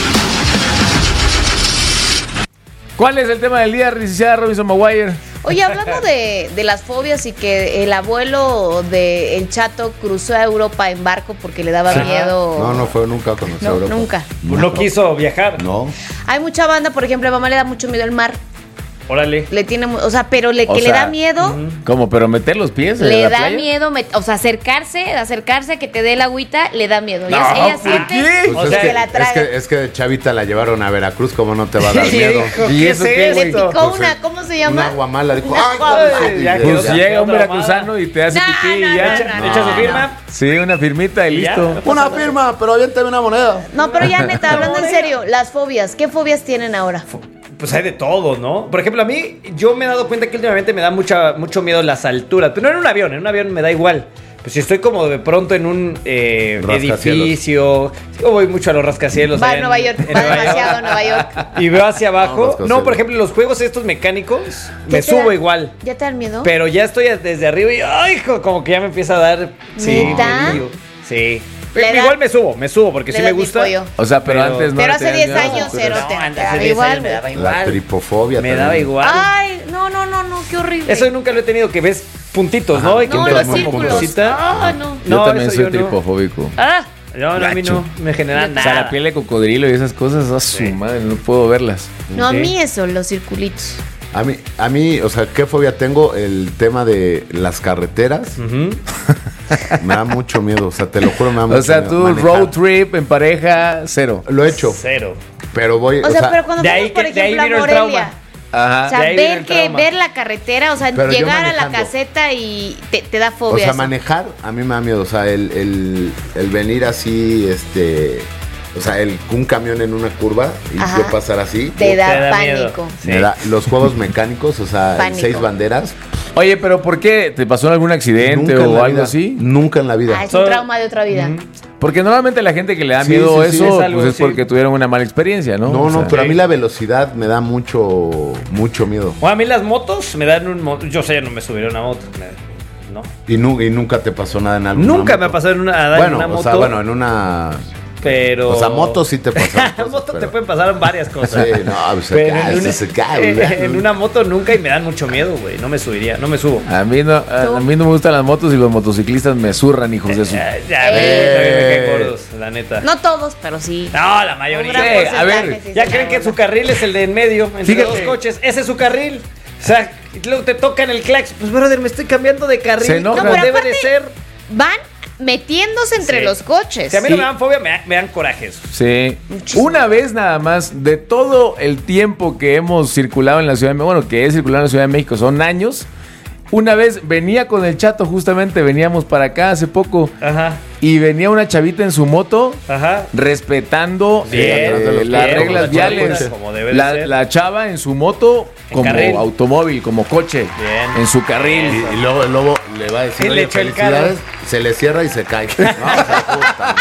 ¿Cuál es el tema del día, licenciada Robinson Maguire? Oye, hablando de, de las fobias y que el abuelo de El Chato cruzó a Europa en barco porque le daba Ajá. miedo. No, no fue nunca a conocer No, Europa. nunca. Pues no quiso viajar. No. Hay mucha banda, por ejemplo, a mamá le da mucho miedo al mar. Órale. Le tiene, mu- o sea, pero le, O que le sea, da miedo, ¿Cómo? ¿Pero meter los pies en le la da playa? miedo, met- o sea, acercarse, acercarse, que te dé el agüita, le da miedo. No, ella ella ¿por siente qué? Pues O es, sea, que, se la es, traga. que, es que de chavita la llevaron a Veracruz, ¿cómo no te va a dar miedo? Hijo, ¿Y ¿qué eso es qué, le güey? esto? picó Pues, una, eh, ¿cómo se llama? Una guamala. Dijo, Una ¡ay, guamala. pobrecito! Ya Y quedó Pues Ya llega un otra veracruzano y te hace No, pipí no, y ya. no, echa- no, ¿Echa su no. firma? Sí, una firmita y Y ya. listo. Una firma, pero aviéntame una moneda. No, pero ya neta, hablando en serio, las fobias, ¿qué fobias tienen ahora? Pues hay de todo, ¿no? Por ejemplo, a mí, yo me he dado cuenta que últimamente me da mucha, mucho miedo las alturas. Pero no en un avión, en un avión me da igual. Pues si estoy como de pronto en un eh, Rascacielos. edificio, yo voy mucho a los rascacielos. Va allá a en- Nueva York, en va Nueva demasiado a York. Nueva York. Y veo hacia No, abajo. rascacielos. No, por ejemplo, los juegos estos mecánicos, me ¿Ya te subo da- igual. ¿Ya te dan miedo? Pero ya estoy desde arriba y ¡ay, hijo! Como que ya me empieza a dar. Sí, ¿Neta? miedillo. Sí. Le Pero da- igual me subo, me subo porque Le sí da me gusta. tipo yo. O sea, pero, Pero- antes no Pero le hace tenías diez miedo. años, cero No, te antes daba hace diez igual, años me güey. daba La igual. tripofobia. Me también. daba igual. Ay, no, no, no, no, qué horrible. Eso nunca lo he tenido, que ves puntitos, ¿no? Y que No, te los das como círculos. cosita. Ah, no. Yo No, también eso soy yo no. tripofóbico. Ah, No, no, a mí Gacho. no me genera O nada. sea, la piel de cocodrilo y esas cosas, a su madre, no puedo verlas. no, a Sí. mí eso, los circulitos. A mí, a mí, o sea, ¿qué fobia tengo? El tema de las carreteras. Ujú. Me da mucho miedo, o sea, te lo juro, me da mucho O sea, miedo. tú Manejar. road trip en pareja, cero. Lo he hecho, Cero. pero voy, O sea, pero cuando de fuimos, ahí por que- de ahí ejemplo, a vino el Morelia, trauma. Ajá. o sea, De ahí viene ver, el que, trauma. ver la carretera, o sea, Pero yo llegar a la manejando. caseta y te, te da o fobia sea, eso. manejar a mí me da miedo, o sea, el, el, el venir así, este, o sea, el, un camión en una curva y Ajá. yo pasar así. Te da, Te da miedo. pánico. Sí. Me da- los juegos mecánicos, o sea, el Pánico. seis banderas. Oye, pero ¿por qué? ¿Te pasó algún accidente Nunca en o la algo vida, así? Nunca en la vida. Ah, es un So- trauma de otra vida. Ujú. Porque normalmente la gente que le da Sí, miedo sí, sí, eso, es algo, pues es sí. porque tuvieron una mala experiencia, ¿no? No, O no, sea, pero a mí sí. la velocidad me da mucho, mucho miedo. Bueno, a mí las motos me dan un... mo- Yo sé, no me subieron a una moto. me- No. Y, nu- y nunca te pasó nada en alguna Nunca me ha moto? pasado en una, a dar Bueno, en una o moto. sea, bueno, en una... pero... O sea, motos sí te pasaron En cosas, moto te pero- pueden pasar varias cosas. Sí, no, pues Pero acá, en, una, se cae, eh, ¿verdad? en una moto nunca y me dan mucho miedo, güey. No me subiría, no me subo. A mí, no, a, a mí no me gustan las motos y los motociclistas me zurran, hijos de su... Ya, ya, Eh. también me caen gordos, la neta. No todos, pero sí. No, la Un mayoría. gran Sí, porcentaje, a ver, sí, Ya sí, creen sí. que su carril es el de en medio, entre Fíjate. dos coches. Ese es su carril. O sea, y luego te tocan el clax. Pues, brother, me estoy cambiando de carril. Se enoja. como No, pero debe de aparte- ser. Van metiéndose entre Sí. los coches. Si a mí no me dan fobia, me, da- me dan coraje eso. Sí. Muchísimo. Una vez nada más, de todo el tiempo que hemos circulado en la Ciudad de México, bueno, que he circulado en la Ciudad de México, son años. Una vez venía con el Chato, justamente veníamos para acá hace poco. Ajá. Y venía una chavita en su moto, Ajá. Bien, eh, bien, las bien, reglas como viales. debe- como debe de La, ser. la chava en su moto En como carril. automóvil, como coche, Bien. en su carril. Y, y luego el lobo le va a decir, Sí, le oye, echó el felicidades, se le cierra y se cae. No, se puta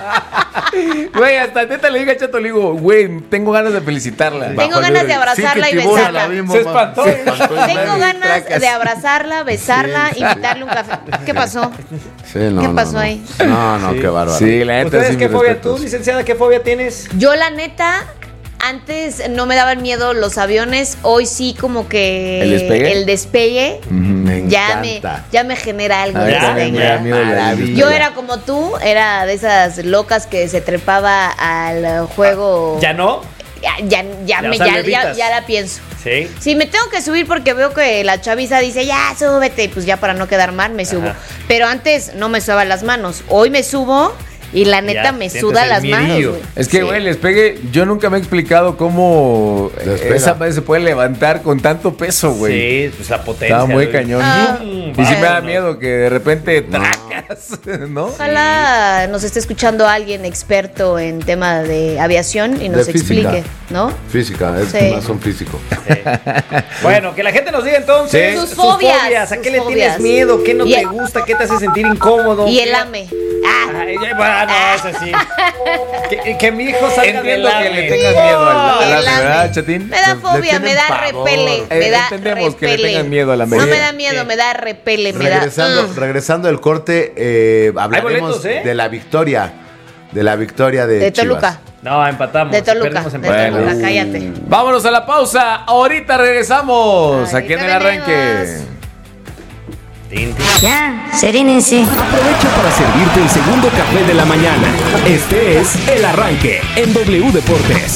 madre. Güey, hasta neta le dije a Chato, le digo, güey, tengo ganas de felicitarla. Tengo Bajo el ganas de vidrio. abrazarla Sí, y que tibuna besarla. la vimos, Se ma. espantó. Se espantó y Tengo medio. ganas tracas. de abrazarla, besarla, Sí, sí. invitarle un café. ¿Qué pasó? Sí, no, ¿Qué no, pasó no. ahí? No, no, qué bárbaro. Sí, la neta ¿Ustedes sí, qué mis fobia? respetos. ¿Tú, licenciada, qué fobia tienes? Yo, la neta, antes no me daban miedo los aviones. Hoy sí, como que. ¿El despegue? El despegue Me ya, me, encanta. ya me genera algo. A de mí también me da despegue. miedo la Maravilla. Yo era como tú, era de esas locas que se trepaba al juego. ¿Ya no? Ya, ya, ya, Ya, me, o sea, ya, le ya, evitas. ya la pienso. Sí. Si me tengo que subir porque veo que la chaviza dice, ya, súbete, pues ya para no quedar mal me subo. Ajá. Pero antes no me sudaban las manos. Hoy me subo y la neta Ya, me sientes suda el las manos. miedillo. güey. Es que, Sí. güey, el despegue, yo nunca me he explicado cómo Despega. esa madre se puede levantar con tanto peso, güey. Sí, pues la potencia. Estaba muy güey. cañón. Ah, y sí me da vámonos. miedo que de repente tracas, ¿no? Ojalá nos esté escuchando alguien experto en tema de aviación y nos De física. explique, ¿no? Física, es Sí. más un físico. Bueno, que la gente nos diga entonces Sus fobias, ¿A qué sus le fobias. tienes miedo? ¿Qué no Y te el- gusta? ¿Qué te hace sentir incómodo? Y el ¿Qué- ame. Ah, Ay, ay, bueno, no, eso sí. que, que mi hijo salga Entiendo del que ame. le tengas miedo al- y al el ame, ame. ¿verdad, Chatín? Me da Le fobia, tienen me da pavor. repele. Eh, Me da entendemos que le repele. tengan miedo a la No ame. me da miedo, me da repele, me da. Regresando, Mm. regresando del corte, eh, hablaremos boletos, ¿eh? de la victoria. De la victoria de, De Chivas. Toluca. No, empatamos. De Toluca. Perdimos De empatamos. Toluca, cállate. Vámonos a la pausa. Ahorita regresamos. Ahorita Aquí en el arranque. venimos. Tin, tin. Ya, serénense. Aprovecha para servirte el segundo café de la mañana. Este es El Arranque en W Deportes.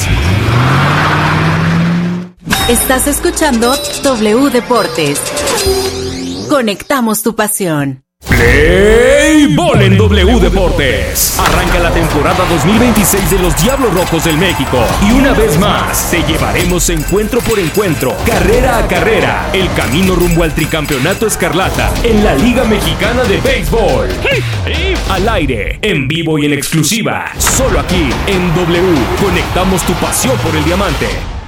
Estás escuchando W Deportes. Conectamos tu pasión. Play Ball en W Deportes. Arranca la temporada dos mil veintiséis de los Diablos Rojos del México. Y una vez más, te llevaremos encuentro por encuentro, carrera a carrera, el camino rumbo al tricampeonato escarlata en la Liga Mexicana de Béisbol. Al aire, en vivo y en exclusiva, solo aquí en W. Conectamos tu pasión por el diamante.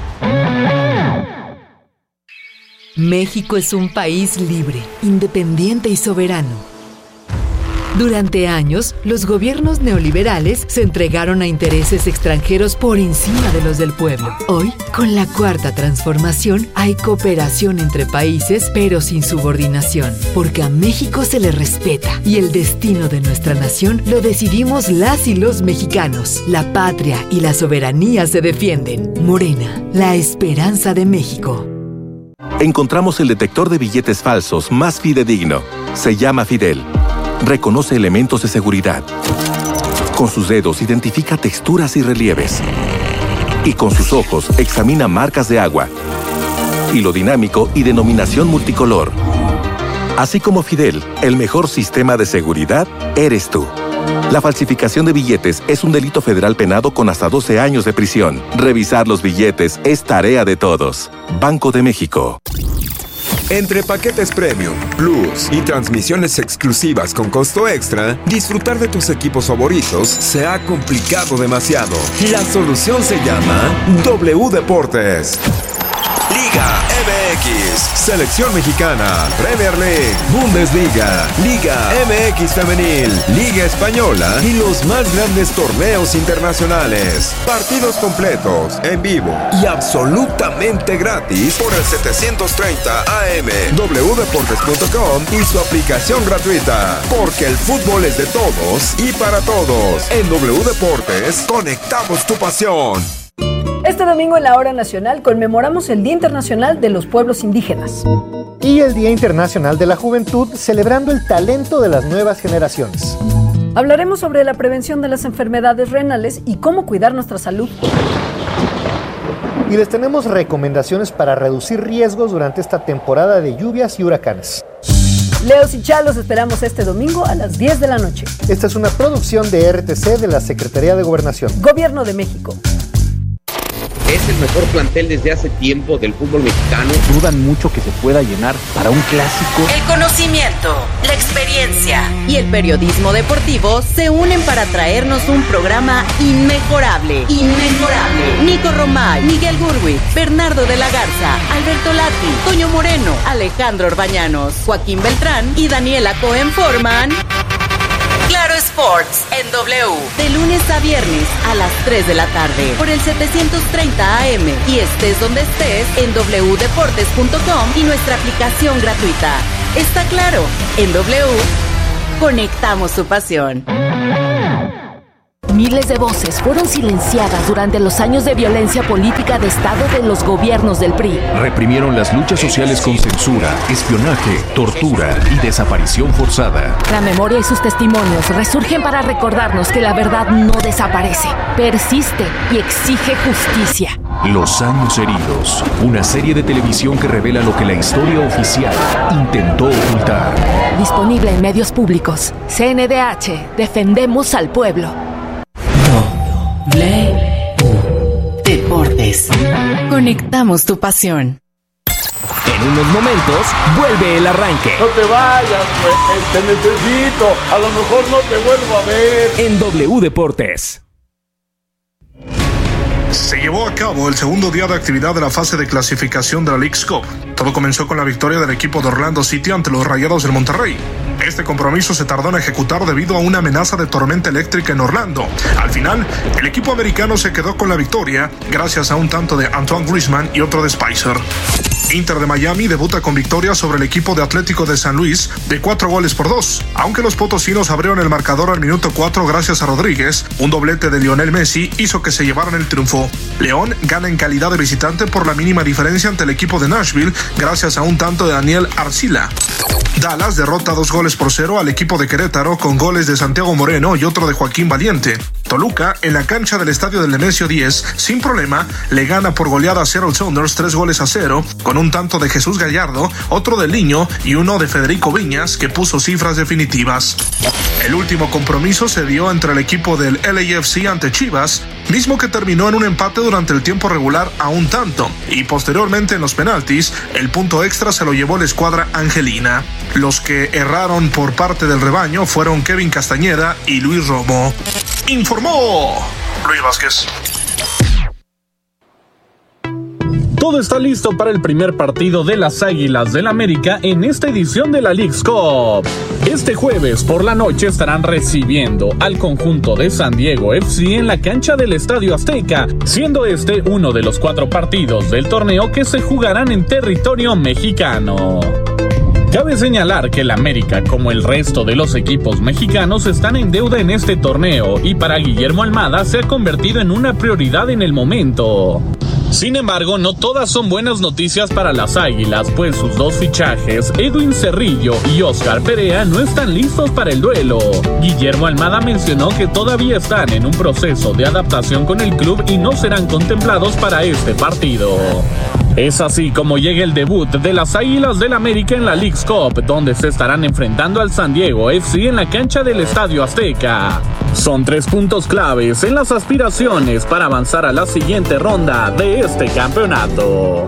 México es un país libre, independiente y soberano. Durante años, los gobiernos neoliberales se entregaron a intereses extranjeros por encima de los del pueblo. Hoy, con la cuarta transformación, hay cooperación entre países, pero sin subordinación, porque a México se le respeta y el destino de nuestra nación lo decidimos las y los mexicanos. La patria y la soberanía se defienden. Morena, la esperanza de México. Encontramos el detector de billetes falsos más fidedigno. Se llama Fidel. Reconoce elementos de seguridad. Con sus dedos identifica texturas y relieves. Y con sus ojos examina marcas de agua. Hilo dinámico y denominación multicolor. Así como Fidel, el mejor sistema de seguridad eres tú. La falsificación de billetes es un delito federal penado con hasta doce años de prisión. Revisar los billetes es tarea de todos. Banco de México. Entre paquetes Premium, Plus y transmisiones exclusivas con costo extra, disfrutar de tus equipos favoritos se ha complicado demasiado. La solución se llama W Deportes. Liga M X, Selección Mexicana, Premier League, Bundesliga, Liga M X Femenil, Liga Española y los más grandes torneos internacionales. Partidos completos, en vivo y absolutamente gratis por el setecientos treinta A M, w deportes punto com y su aplicación gratuita. Porque el fútbol es de todos y para todos. En W Deportes, conectamos tu pasión. Este domingo en la Hora Nacional conmemoramos el Día Internacional de los Pueblos Indígenas. Y el Día Internacional de la Juventud, celebrando el talento de las nuevas generaciones. Hablaremos sobre la prevención de las enfermedades renales y cómo cuidar nuestra salud. Y les tenemos recomendaciones para reducir riesgos durante esta temporada de lluvias y huracanes. Leos y Chalos esperamos este domingo a las diez de la noche. Esta es una producción de R T C de la Secretaría de Gobernación. Gobierno de México. Es el mejor plantel desde hace tiempo del fútbol mexicano. Dudan mucho que se pueda llenar para un clásico. El conocimiento, la experiencia y el periodismo deportivo se unen para traernos un programa inmejorable. Inmejorable. Nico Romay, Miguel Gurwitz, Bernardo de la Garza, Alberto Lati, Toño Moreno, Alejandro Orbañanos, Joaquín Beltrán y Daniela Cohen forman Claro Sports en W, de lunes a viernes a las tres de la tarde por el setecientos treinta A M y estés donde estés en doble u deportes punto com y nuestra aplicación gratuita. Está claro, en W conectamos su pasión. Miles de voces fueron silenciadas durante los años de violencia política de Estado de los gobiernos del P R I. Reprimieron las luchas sociales con censura, espionaje, tortura y desaparición forzada. La memoria y sus testimonios resurgen para recordarnos que la verdad no desaparece, persiste y exige justicia. Los años heridos, una serie de televisión que revela lo que la historia oficial intentó ocultar. Disponible en medios públicos. C N D H, defendemos al pueblo. W Deportes. Conectamos tu pasión. En unos momentos vuelve el arranque. No te vayas, güey, te necesito. A lo mejor no te vuelvo a ver. En W Deportes. Se llevó a cabo el segundo día de actividad de la fase de clasificación de la Leagues Cup. Todo comenzó con la victoria del equipo de Orlando City ante los Rayados del Monterrey. Este compromiso se tardó en ejecutar debido a una amenaza de tormenta eléctrica en Orlando. Al final, el equipo americano se quedó con la victoria gracias a un tanto de Antoine Griezmann y otro de Spicer. Inter de Miami debuta con victoria sobre el equipo de Atlético de San Luis de cuatro goles por dos. Aunque los potosinos abrieron el marcador al minuto cuatro gracias a Rodríguez, un doblete de Lionel Messi hizo que se llevaran el triunfo. León gana en calidad de visitante por la mínima diferencia ante el equipo de Nashville gracias a un tanto de Daniel Arcila. Dallas derrota dos goles por cero al equipo de Querétaro con goles de Santiago Moreno y otro de Joaquín Valiente. Toluca, en la cancha del estadio del Nemesio diez, sin problema, le gana por goleada a Seattle Sounders tres goles a cero, con un tanto de Jesús Gallardo, otro de Liño y uno de Federico Viñas, que puso cifras definitivas. El último compromiso se dio entre el equipo del L A F C ante Chivas, mismo que terminó en un empate durante el tiempo regular a un tanto, y posteriormente en los penaltis, el punto extra se lo llevó la escuadra angelina. Los que erraron por parte del rebaño fueron Kevin Castañeda y Luis Romo. Informó Luis Vázquez. Todo está listo para el primer partido de las Águilas del América en esta edición de la Leagues Cup. Este jueves por la noche estarán recibiendo al conjunto de San Diego F C en la cancha del Estadio Azteca, siendo este uno de los cuatro partidos del torneo que se jugarán en territorio mexicano. Cabe señalar que el América, como el resto de los equipos mexicanos, están en deuda en este torneo y para Guillermo Almada se ha convertido en una prioridad en el momento. Sin embargo, no todas son buenas noticias para las Águilas, pues sus dos fichajes, Edwin Cerrillo y Oscar Perea, no están listos para el duelo. Guillermo Almada mencionó que todavía están en un proceso de adaptación con el club y no serán contemplados para este partido. Es así como llega el debut de las Águilas del América en la Leagues Cup, donde se estarán enfrentando al San Diego F C en la cancha del Estadio Azteca. Son tres puntos claves en las aspiraciones para avanzar a la siguiente ronda de este campeonato.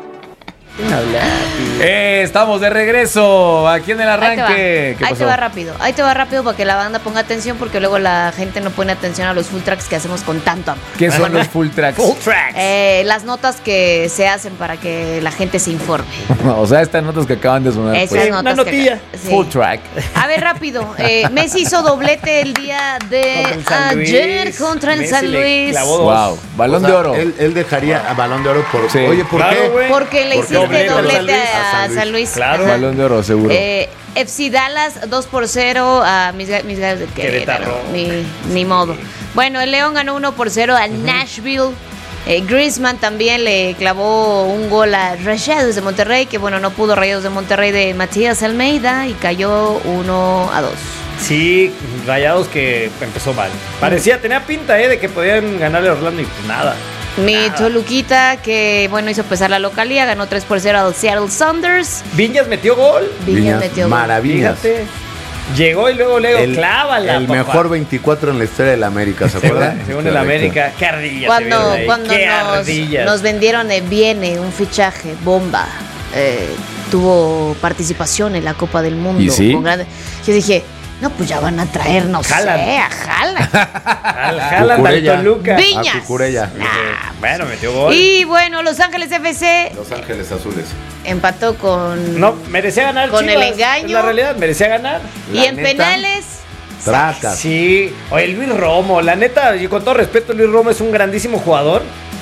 Eh, estamos de regreso aquí en el arranque. Ahí te va, ¿Qué ahí pasó? te va rápido, ahí te va rápido para que la banda ponga atención, porque luego la gente no pone atención a los full tracks que hacemos con tanto amor. ¿Qué son los full tracks? Full tracks. Eh, las notas que se hacen para que la gente se informe. O sea, estas notas que acaban de sonar. Esas pues. notas Una notilla. que- sí. Full track. A ver, rápido. Eh, Messi hizo doblete el día de Contra el San Luis. ayer contra el Messi San le Luis. clavó Wow, balón O sea, de oro. Él, él dejaría a balón de oro por. Sí. Oye, ¿por Claro, qué? güey. Porque le Porque hiciste doblete al doblete San Luis. a A San San Luis. Claro. Ajá. Balón de oro, seguro. Eh, F C Dallas dos por cero a mis, ga- mis gallos de Querétaro. Ni, ni modo. Bueno, el León ganó uno por cero al Nashville. Eh, Griezmann también le clavó un gol a Rayados de Monterrey, que bueno, no pudo Rayados de Monterrey de Matías Almeida y cayó uno a dos. Sí, Rayados que empezó mal. Parecía, tenía pinta eh, de que podían ganarle a Orlando y pues nada. Mi Toluquita, que bueno, hizo pesar la localía, ganó tres por cero al Seattle Sounders. Viñas metió gol. Viñas, Viñas, metió gol. maravillas. Fíjate. Llegó y luego, luego, El, clávala. el papá. mejor veinticuatro en la historia de la América, ¿se acuerdan? Según el América, qué ardillas. Cuando, se vieron ahí, cuando qué nos, ardillas. nos vendieron el Viene, un fichaje, bomba, eh, tuvo participación en la Copa del Mundo. ¿Y sí? Con grande, yo dije, no, pues ya van a traer, no Jalan. sé, a Jalan. Al Jalan del Toluca. Viñas. A Cucurella. Ah, bueno, metió gol. Y bueno, Los Ángeles F C Los Ángeles Azules. empató con... No, merecía ganar Con Chivas, el engaño. es la realidad, merecía ganar. y en penales... Tracas. Sí, oye, Luis Romo, la neta, y con todo respeto, Luis Romo es un grandísimo jugador.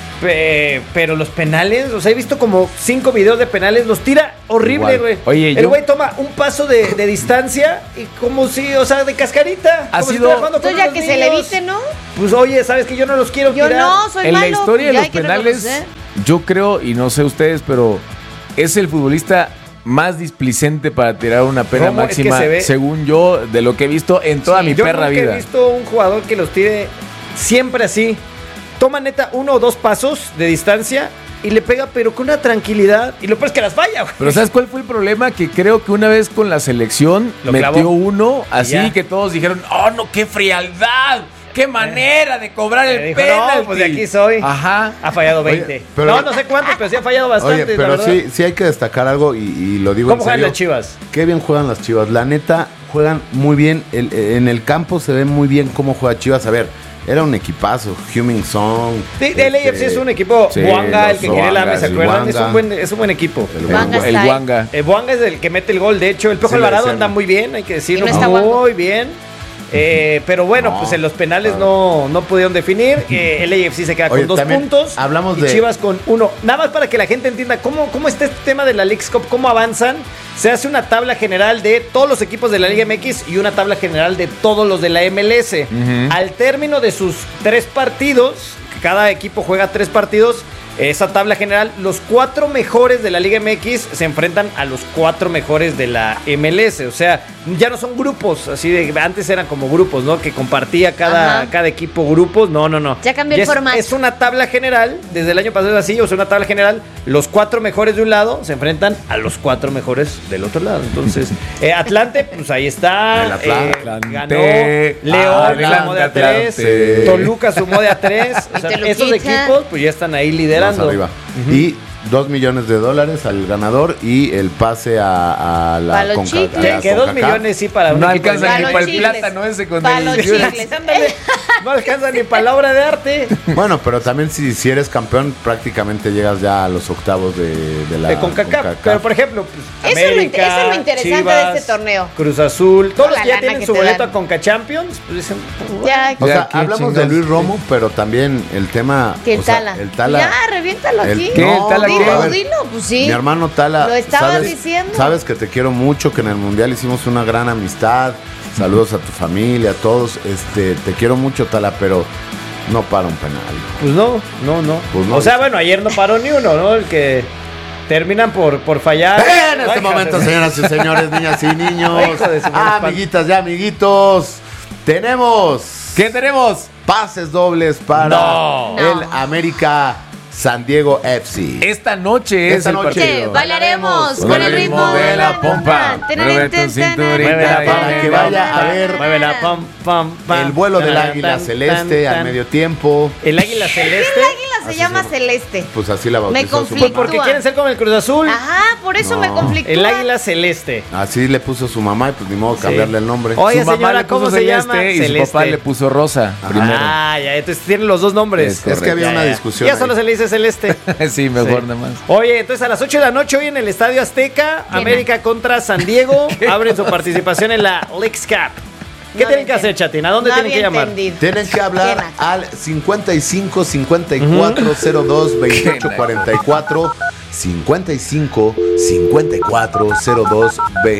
pe- Pero los penales, o sea, he visto como cinco videos de penales, los tira horrible, Igual. güey. Oye, El yo- güey toma un paso de, de distancia y como si, o sea, de cascarita. Ha como si sido- estuviera jugando con Entonces ya unos que se le niños. evite, ¿no? Pues oye, sabes que yo no los quiero Yo tirar. no, soy En malo. la historia de ya los hay que penales, reconocer. yo creo, y no sé ustedes, pero es el futbolista más displicente para tirar una pena Romo, es que máxima, se ve- según yo, de lo que he visto en toda Sí, mi yo perra nunca vida. he visto un jugador que los tire siempre así. Toma neta uno o dos pasos de distancia y le pega, pero con una tranquilidad. Y lo peor es que las falla, güey. Pero ¿sabes cuál fue el problema? Que creo que una vez con la selección Lo metió clavó. uno así ya. que todos dijeron, ¡oh, no, qué frialdad! ¡Qué manera de cobrar Le el dijo, penalti! no, pues de aquí soy. Ajá. Ha fallado Oye, veinte. pero- no, no sé cuánto, pero sí ha fallado bastante. Oye, la pero verdad. sí, sí hay que destacar algo y, y lo digo ¿Cómo en juegan serio. las Chivas? Qué bien juegan las Chivas. La neta, juegan muy bien. El- en el campo se ve muy bien cómo juega Chivas. A ver, era un equipazo. Heung-min Son. Sí, el A F C es un equipo. Sí, Boanga, el los que quiere el AME, ¿se Boangas, el acuerdan? Es un, Boanga. buen, es un buen equipo. El Boanga El está ahí. Guanga. El Boanga es el que mete el gol. De hecho, el Piojo Sí, lo Alvarado decían. anda muy bien, hay que decirlo. Y no está muy guango. bien. Eh, pero bueno, No, pues en los penales claro. no, no pudieron definir. Eh, el A F C se queda Oye, con dos también puntos. hablamos y de- Chivas con uno. Nada más para que la gente entienda cómo, cómo está este tema de la Leagues Cup, cómo avanzan. Se hace una tabla general de todos los equipos de la Liga M X y una tabla general de todos los de la M L S. Ujú. Al término de sus tres partidos, cada equipo juega tres partidos. Esa tabla general, los cuatro mejores de la Liga M X se enfrentan a los cuatro mejores de la M L S. O sea, ya no son grupos, así de antes eran como grupos, ¿no? Que compartía cada, Ajá. cada equipo grupos. No, no, no. Ya cambió el es, formato. Es una tabla general, desde el año pasado es así, o sea, una tabla general. Los cuatro mejores de un lado se enfrentan a los cuatro mejores del otro lado. Entonces, eh, Atlante, pues ahí está. El Atlante. eh, ganó. León Atlante, sumó de a tres. Atlante. Toluca sumó de a tres. O Y sea, Toluquita. esos equipos, pues ya están ahí liderando. Más arriba. Y dos millones de dólares al ganador y el pase a, a la Pa' los Conca- chicles. a la Que, que dos CONCACAF. millones sí para un No equipo alcanza de- ni los para el chicles. plátano ese con Pa' los ediciones. chicles. Ándale, no alcanza ni para la obra de arte. Bueno, pero también si, si eres campeón, prácticamente llegas ya a los octavos de, de la De CONCACAF. CONCACAF. Pero por ejemplo, pues, Eso es lo América, inter- eso es lo interesante Chivas, de este torneo. Cruz Azul, todos los la que ya lana tienen que su te boleto dan. a Conca Champions, pues dicen, Ya, O Ya, sea, qué hablamos chingados. de Luis Romo, pero también el tema. que el o sea, Tala. el Tala. Ya, reviéntalo el- aquí. ¿Qué? ¿El Tala dilo, qué? A ver, dilo, pues sí. Mi hermano Tala. Lo estabas sabes, diciendo. Sabes que te quiero mucho, que en el Mundial hicimos una gran amistad. Saludos a tu familia, a todos. Este, te quiero mucho, Tala, pero no para un penal. pues no, no, no. Pues no. O sea, bueno, ayer no paró ni uno, ¿no? El que terminan por, por fallar. En este Ay, momento, joder. señoras y señores, niñas y niños, Hijo de su madre, ah, pan. amiguitas y amiguitos, tenemos ¿Qué tenemos? pases dobles para No. el No. América San Diego F C. Esta noche Esta es el noche. partido. Bailaremos Con con el el ritmo de la pompa. Mueve tu cinturita. Muévela, Para que vaya a ver Muévela, pam, pam, pam. El vuelo del Tan, águila tan, celeste tan, al tan. medio tiempo. El águila celeste. El águila se Así llama se- Celeste. Pues así la Me bautizó su conflictúa. mamá. Porque quieren ser como el Cruz Azul. Ajá, por eso No. me conflictúa. El águila celeste. Así le puso su mamá y pues ni modo Sí. cambiarle el nombre. Oye, Su mamá señora, le puso ¿cómo se celeste llama? y su Celeste. papá le puso rosa primero. Ah, ya, entonces tienen los dos nombres. Es Es que había Ya, una ya. discusión. Ya solo ahí. se le dice celeste. Sí, mejor Sí. nada más. Oye, entonces a las ocho de la noche hoy en el Estadio Azteca, Llena. América contra San Diego, abren su participación en la Leagues Cup. ¿Qué No tienen que había hacer, Chatín? ¿A dónde no tienen que había llamar? entendido. Tienen que hablar Llena. al cincuenta y cinco cincuenta y cuatro cero dos veintiocho cuarenta y cuatro cincuenta y cinco cincuenta y cuatro cero dos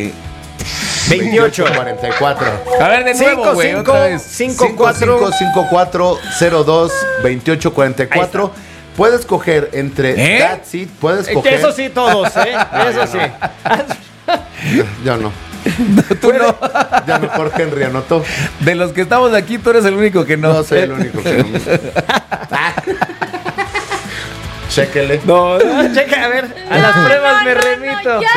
veintiocho cuarenta y cuatro. A ver, de nuevo, güey, otra vez. cinco cuatro cinco cuatro cero dos veintiocho cuarenta y cuatro. Puedes coger entre ¿Eh? That's It, puedes coger. Eso sí, todos, ¿eh? Eso sí. Yo no. Tú no. Ya mejor Henry anotó. De los que estamos aquí, tú eres el único que no. No soy el único que no. Chéquele. No, no, checa, a ver, a No, las pruebas no, me no, remito. no,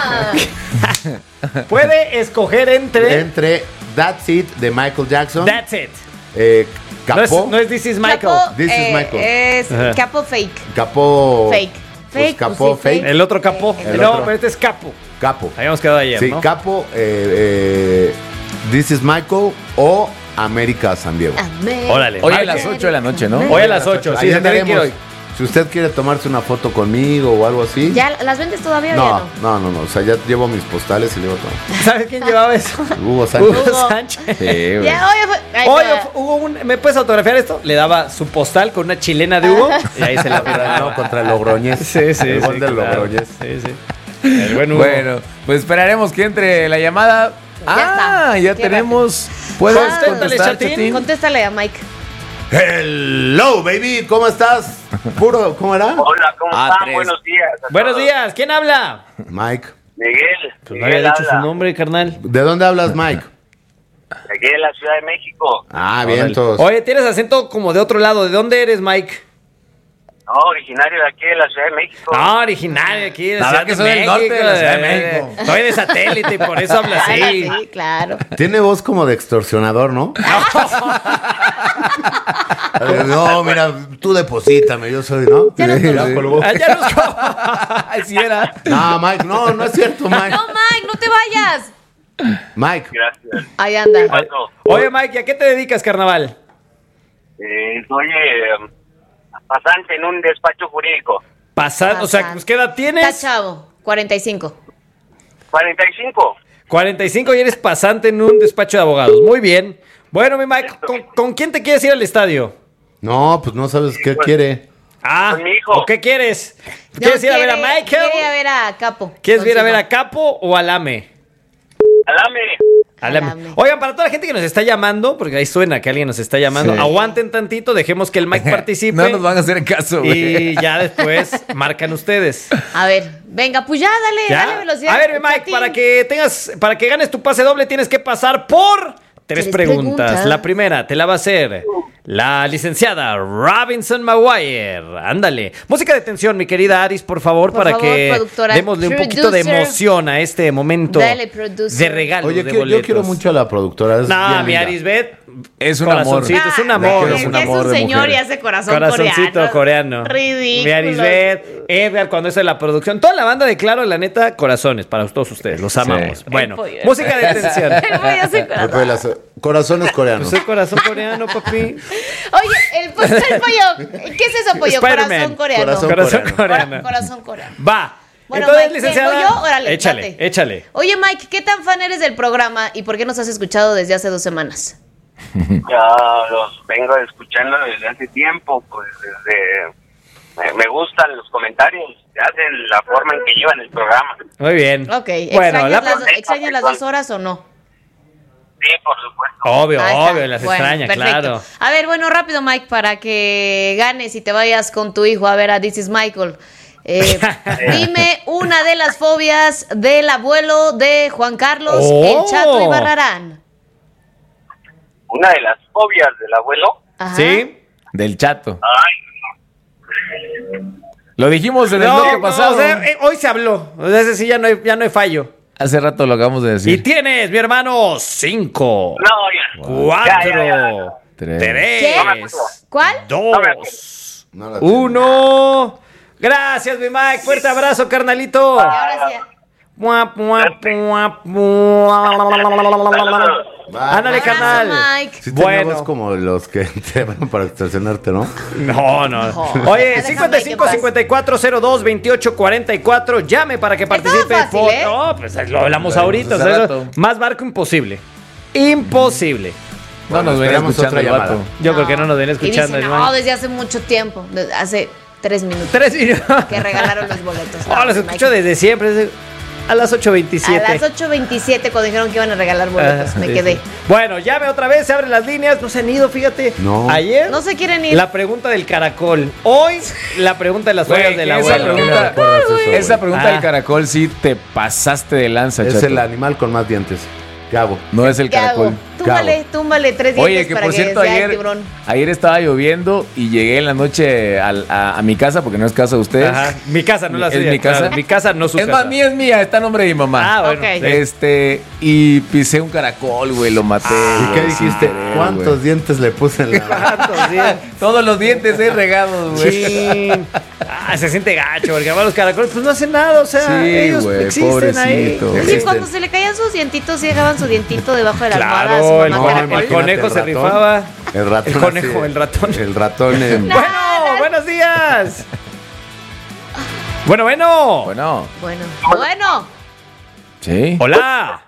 ya. Puede escoger entre. Entre That's It de Michael Jackson. That's It. Eh, No es, Capó. no es This is Michael. Capo, This is eh, Michael. Es Ajá. capo fake. Capó. Fake. Pues Fake. Capó, pues sí, fake. El otro capó. El no, otro. pero este es capo. Capo. Habíamos quedado ayer, Sí, ¿no? Capo, eh, eh, This is Michael o América San Diego. América. Órale. Hoy a las ocho de la noche, ¿no? Hoy a las ocho. Ahí Sí, se tiene que ir andaremos. hoy. Si usted quiere tomarse una foto conmigo o algo así. ¿Ya las vendes todavía o ya No, no? no, no, no. O sea, ya llevo mis postales y llevo todo. ¿Sabes quién llevaba eso? Hugo Sánchez. Hugo Sánchez. Sí, güey. Ya, oye, fue- ahí Oye, está. hubo un, ¿me puedes autografiar esto? Le daba su postal con una chilena de Hugo y ahí se la Contra, no, contra el Logroñez. Sí, sí, El gol sí, del claro. Logroñez. Sí, sí. El buen Hugo. Bueno, pues esperaremos que entre la llamada. Ah, está. ya Qué tenemos. ¿Puedes Contéstale, contestar, Chatín. Chatín? Contéstale a Mike. Hello, baby. ¿Cómo estás? Puro, ¿cómo era? Hola, ¿cómo Ah, están? tres. Buenos días. a Buenos todos. días. ¿Quién habla? Mike. Miguel. Pues no había Miguel dicho su habla. nombre, carnal. ¿De dónde hablas, Mike? Aquí en la Ciudad de México. Ah, bien, Órale. todos. Oye, tienes acento como de otro lado. ¿De dónde eres, Mike? No, originario de aquí de la Ciudad de México. No, originario aquí de La Ciudad verdad que de soy del México. norte de la Ciudad de México. Soy de satélite y por eso habla Claro, así. sí, claro. Tiene voz como de extorsionador, ¿no? Eh, no, mira, tú deposítame, yo soy, ¿no? Ya nos Sí, colgó. ya colgó. Ah, ya nos- Así era. No, Mike, no, no es cierto, Mike. No, Mike, no te vayas. Mike, Gracias. Ahí anda. ¿Qué pasó? Oye, Mike, ¿y a qué te dedicas, carnaval? Eh, soy eh, pasante en un despacho jurídico. Pasar, o sea, pues, ¿qué edad Está tienes? chavo, cuarenta y cinco. cuarenta y cinco. cuarenta y cinco y eres pasante en un despacho de abogados. Muy bien. Bueno, mi Mike, ¿con, con quién te quieres ir al estadio? no, pues no sabes qué quiere. Ah, Con mi hijo. ¿o qué quieres? ¿Quieres No, ir a ver a quiere- Michael? Quiere ir a ver a Capo. ¿Quieres ir a Con ver su a Capo o al AME? Alame. Al AME. Alame. Oigan, para toda la gente que nos está llamando, porque ahí suena que alguien nos está llamando, Sí. aguanten tantito, dejemos que el Mike participe. No nos van a hacer caso, güey. Y ya después marcan ustedes. A ver, venga, pues ya, dale, ¿Ya? dale velocidad. A ver, mi Mike, Chatín. para que tengas, para que ganes tu pase doble, tienes que pasar por tres Tres preguntas. preguntas. La primera te la va a hacer la licenciada Robinson Maguire. Ándale. Música de tensión, mi querida Aris, por favor, Por para favor, que productora. démosle un poquito de Producer. emoción a este momento Dale, producer. de regalo Oye, de que- yo boletos. quiero mucho a la productora. Es No, bien mi linda. Arisbet Es un amor. corazoncito, es un Ah, amor. quiero es un que es amor un de señor mujer. y hace corazón Corazoncito coreano. Ridículo. Mi Arisbet, Edgar, cuando es de la producción. Toda la banda de Claro, la neta, corazones para todos ustedes. Los amamos. Sí. Bueno, El pollo. música de tensión. El pollo hace corazón. Después las- Corazones coreanos. Pues soy corazón coreano, papi. Oye, el, pues, el pollo. ¿Qué es eso, pollo? Spider-Man. Corazón coreano. Corazón Corazón coreano. coreano. Corazón coreano. Va. Bueno, Entonces, Mike, licenciada. ¿vengo yo? Órale, échale, date. échale. Oye, Mike, ¿qué tan fan eres del programa y por qué nos has escuchado desde hace dos semanas? Ya los vengo escuchando desde hace tiempo, pues desde... Me, me gustan los comentarios que hacen, la forma en que llevan el programa. Muy bien. Ok, Bueno, ¿extrañas, la- las, ¿extrañas las dos horas o no? Sí, por supuesto. Obvio, Ahí está. obvio, las Bueno, extraña, perfecto. claro. A ver, bueno, rápido, Mike, para que ganes y te vayas con tu hijo a ver a This is Michael. Eh, dime una de las fobias del abuelo de Juan Carlos, Oh. el Chato Ibarrarán. Una de las fobias del abuelo. Ajá. ¿Sí? Del chato. Ay, Lo dijimos en el No, bloque no, pasado. o sea, eh, hoy se habló. O sea, ese sí ya no hay, ya no hay fallo. Hace rato lo acabamos de Y decir. tienes, mi hermano, cinco, no, ya. cuatro, Ya, ya, ya. Tres. tres, No me acuerdo. ¿Cuál? dos, No la tengo. uno. Gracias, mi Mike. Fuerte abrazo, carnalito. Y ahora sí. Mua, mua, mua, mua. Ándale, Abrazo, carnal. Mike. Sí tenía Bueno. voz como los que te van para extorsionarte, ¿no? No, no. No. Oye, Déjame cincuenta y cinco, que pase. cincuenta y cuatro, cero dos, veintiocho, cuarenta y cuatro. Llame para que participe. fácil, por- ¿eh? No, pues lo hablamos Lo ahorita. hablamos o sea, hace eso- rato. más barco imposible. Imposible. No Bueno, nos venía esperamos escuchando otra el llamada. vato. Yo creo que no nos ven Y escuchando. dicen, el no, Mike. desde hace mucho tiempo, desde hace tres minutos, Tres minutos. que regalaron los boletos. No, los Mike. escucho desde siempre. desde- A las ocho A veintisiete. las ocho veintisiete cuando dijeron que iban a regalar boletos, Ah, me sí, quedé. sí. Bueno, llame otra vez, se abren las líneas. No se han ido, fíjate. No. Ayer. No se quieren ir. La pregunta del caracol. Hoy, la pregunta de las Güey, fobias del esa abuelo. pregunta, recuerdas eso, güey? esa pregunta Ah. del caracol sí te pasaste de lanza, Es chato. el animal con más dientes. ¿Qué hago? No es el ¿Qué hago? caracol. túmbale, túmbale tres dientes. Oye, que para por que cierto, sea el ayer, tiburón. ayer estaba lloviendo y llegué en la noche al- a, a mi casa, porque no es casa de ustedes. Ajá, mi casa, no la Es suya, mi casa. claro, mi casa, no su Es casa. más, mía es mía, está a nombre de mi mamá. Ah, bueno. Ok. sí. Este, y pisé un caracol, güey, lo maté. ¿Y güey, qué sin dijiste? querer, ¿Cuántos güey. dientes le puse en la ¿Cuántos días? Todos los dientes ahí regados, güey. Chin. Ah, se siente gacho, porque además los caracoles pues no hacen nada, o sea, Sí, ellos güey, existen ahí. pobrecito. Sí, Existen. cuando se le caían sus dientitos, sí dejaban su dientito debajo de la almohada. Claro, a el, su no, mamá el caracol. conejo el se ratón. rifaba. El ratón. El conejo, así, el ratón. El ratón. en- Bueno, buenos días. Bueno, bueno. Bueno, Bueno, bueno. sí. Hola.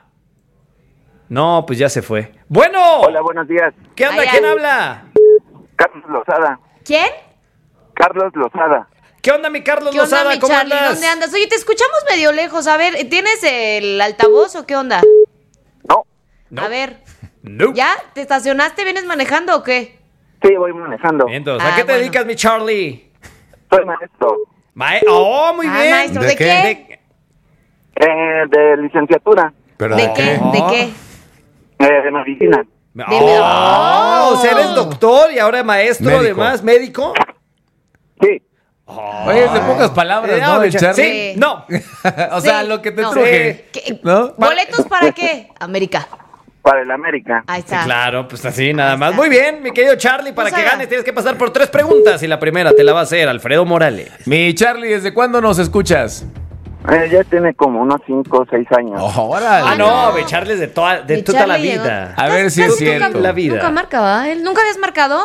No, pues ya se fue. Bueno. Hola, buenos días. ¿Qué onda? Ay, ¿Quién ay. habla? Carlos Lozada. ¿Quién? Carlos Lozada. ¿Qué onda, mi Carlos ¿Qué onda, Lozada? mi ¿Cómo Charlie? andas? ¿Dónde andas? Oye, te escuchamos medio lejos. A ver, ¿tienes el altavoz o qué onda? No. No. A ver, No. ¿ya? ¿Te estacionaste? ¿Vienes manejando o qué? Sí, voy manejando. Entonces, ¿a Ah, qué te bueno. dedicas, mi Charlie? Soy maestro Mae- oh, muy Ah, bien. maestro, ¿De ¿de, qué? qué? eh, de licenciatura ¿Pero ¿De qué? Oh. ¿De qué? eh, de medicina. Oh, o sea, eres doctor y ahora maestro, Médico. además, médico. Sí. Oye, es de pocas palabras, Eh, ¿no? no, El Charlie. Sí, no. O sea, Sí, lo que te no. truje. ¿Qué- ¿No? ¿Boletos para qué? América. Para el América. Ahí Sí, está. claro, pues así nada Ahí más. está. Muy bien, mi querido Charlie, para Pues que haga. ganes tienes que pasar por tres preguntas y la primera te la va a hacer Alfredo Morales. Mi Charlie, ¿desde cuándo nos escuchas? Eh, ya tiene como unos cinco o seis años. órale. Ah, no, mi Charlie es de toda, de Mi toda la Charlie llegó. vida. A ver si es Casi cierto. Nunca, La vida. nunca marcaba. ¿Él nunca habías marcado?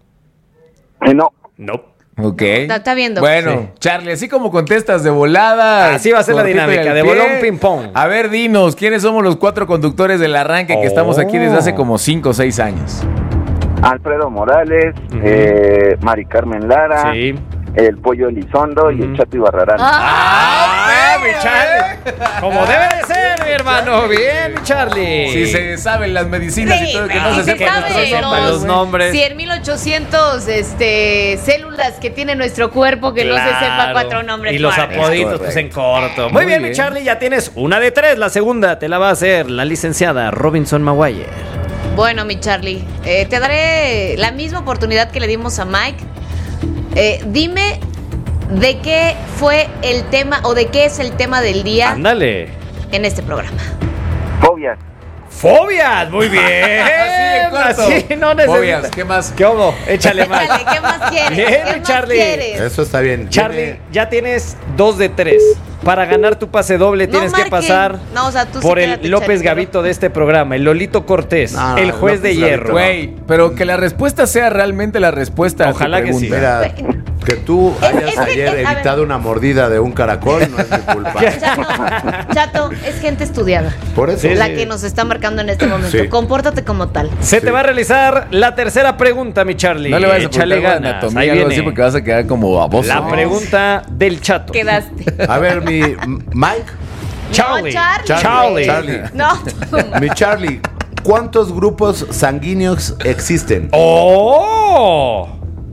Eh, no. No. Ok. Está- está viendo. Bueno, Sí. Charlie, así como contestas de volada. Así va a ser la cortito y dinámica, al de pie. bolón ping-pong. A ver, dinos, ¿quiénes somos los cuatro conductores del arranque que Oh. estamos aquí desde hace como cinco o seis años? Alfredo Morales, Ujú. eh, Mari Carmen Lara, Sí. el Pollo Elizondo y el Ujú. Chato Ibarrarán. ¡Ah, mi Charlie! Como debe de ser, mi hermano. Bien, mi Charlie. Si se saben las medicinas y todo, que no ah, se sí sepan se nuestros sabe, nombres. los nombres. cien mil ochocientos este, células que tiene nuestro cuerpo que no se sepa Claro. cuatro nombres. Y los fuertes. apoditos, pues en corto. Muy, Muy bien, mi bien. Charlie, ya tienes una de tres. La segunda te la va a hacer la licenciada Robinson Maguire. Bueno, mi Charlie, eh, te daré la misma oportunidad que le dimos a Mike. Eh, dime de qué fue el tema o de qué es el tema del día Ándale. en este programa. Fobias. ¡Fobias! Muy bien. Así de corto. Así no necesitas. Fobias, ¿qué más? ¿Qué hubo? Échale más. Dale, ¿qué más quieres? Bien, ¿Qué mi más Charlie. quieres? Eso está bien. Charlie, Tiene- ya tienes dos de tres. Para ganar tu pase doble No tienes que marquen. pasar No, o sea, tú sí por el quédate, López Charlie, Gavito de este programa, el Lolito Cortés, No, el juez de López hierro. Gavito, Güey, pero que la respuesta sea realmente la respuesta. Ojalá a tu que sí. pregunta. Mira, que tú Es- hayas es que- ayer es- a ver. evitado una mordida de un caracol no es mi culpa. Chato, Chato, es gente estudiada. Por eso. Sí, La sí. que nos está marcando en este momento. Sí. Compórtate como tal. Se Sí. te va a realizar la tercera pregunta, mi Charlie. No le vayas a Échale preguntar de ganas. anatomía Ahí o algo viene. así porque vas a quedar como baboso. La ¿no? pregunta del chato. Quedaste. A ver, mi M- Mike, Charlie. No, Charlie. Charlie. Charlie. No. mi Charlie, ¿cuántos grupos sanguíneos existen? ¡Oh!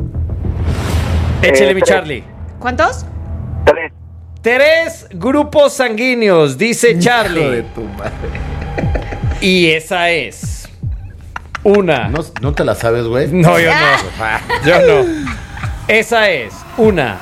Échele, Eh, mi tres. Charlie. ¿Cuántos? Tres. Tres grupos sanguíneos, dice Hijo de Charlie. tu madre. Y esa es una. ¿No, no te la sabes, güey? No, yo no. Yo no. Esa es una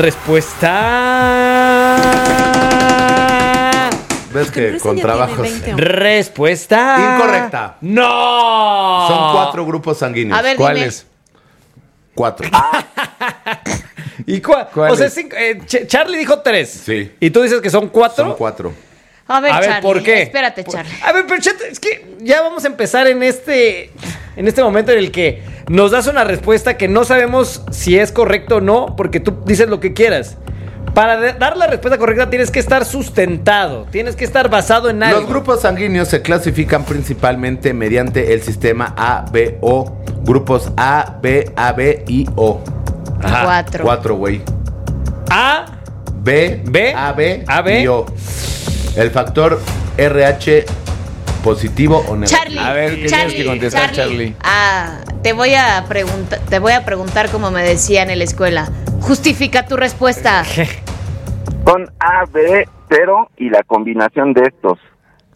respuesta. ¿Ves que con trabajos? Respuesta. Incorrecta. No. Son cuatro grupos sanguíneos. A ver, dime. ¿Cuáles? Cuatro. ¿Y cuál? ¿Cuál O sea, es? cinco- eh, Ch- Charlie dijo tres. Sí. ¿Y tú dices que son cuatro? Son cuatro. A ver, A ver, Charlie. ¿por qué? Espérate, Charlie. A ver, pero Chato, es que ya vamos a empezar en este, en este momento en el que nos das una respuesta que no sabemos si es correcto o no, porque tú dices lo que quieras. Para de- dar la respuesta correcta tienes que estar sustentado, tienes que estar basado en algo. Los grupos sanguíneos se clasifican principalmente mediante el sistema A B O. Grupos A, B, A B y O. Ajá. Cuatro. Cuatro, güey. A, B, B, A, B, A, B. y O. El factor R H positivo o negativo. Charlie. A ver, ¿qué tienes Charlie, que contestar, Charlie? Ah, te voy a preguntar, te voy a preguntar como me decían en la escuela. Justifica tu respuesta. Son A, B, cero y la combinación de estos.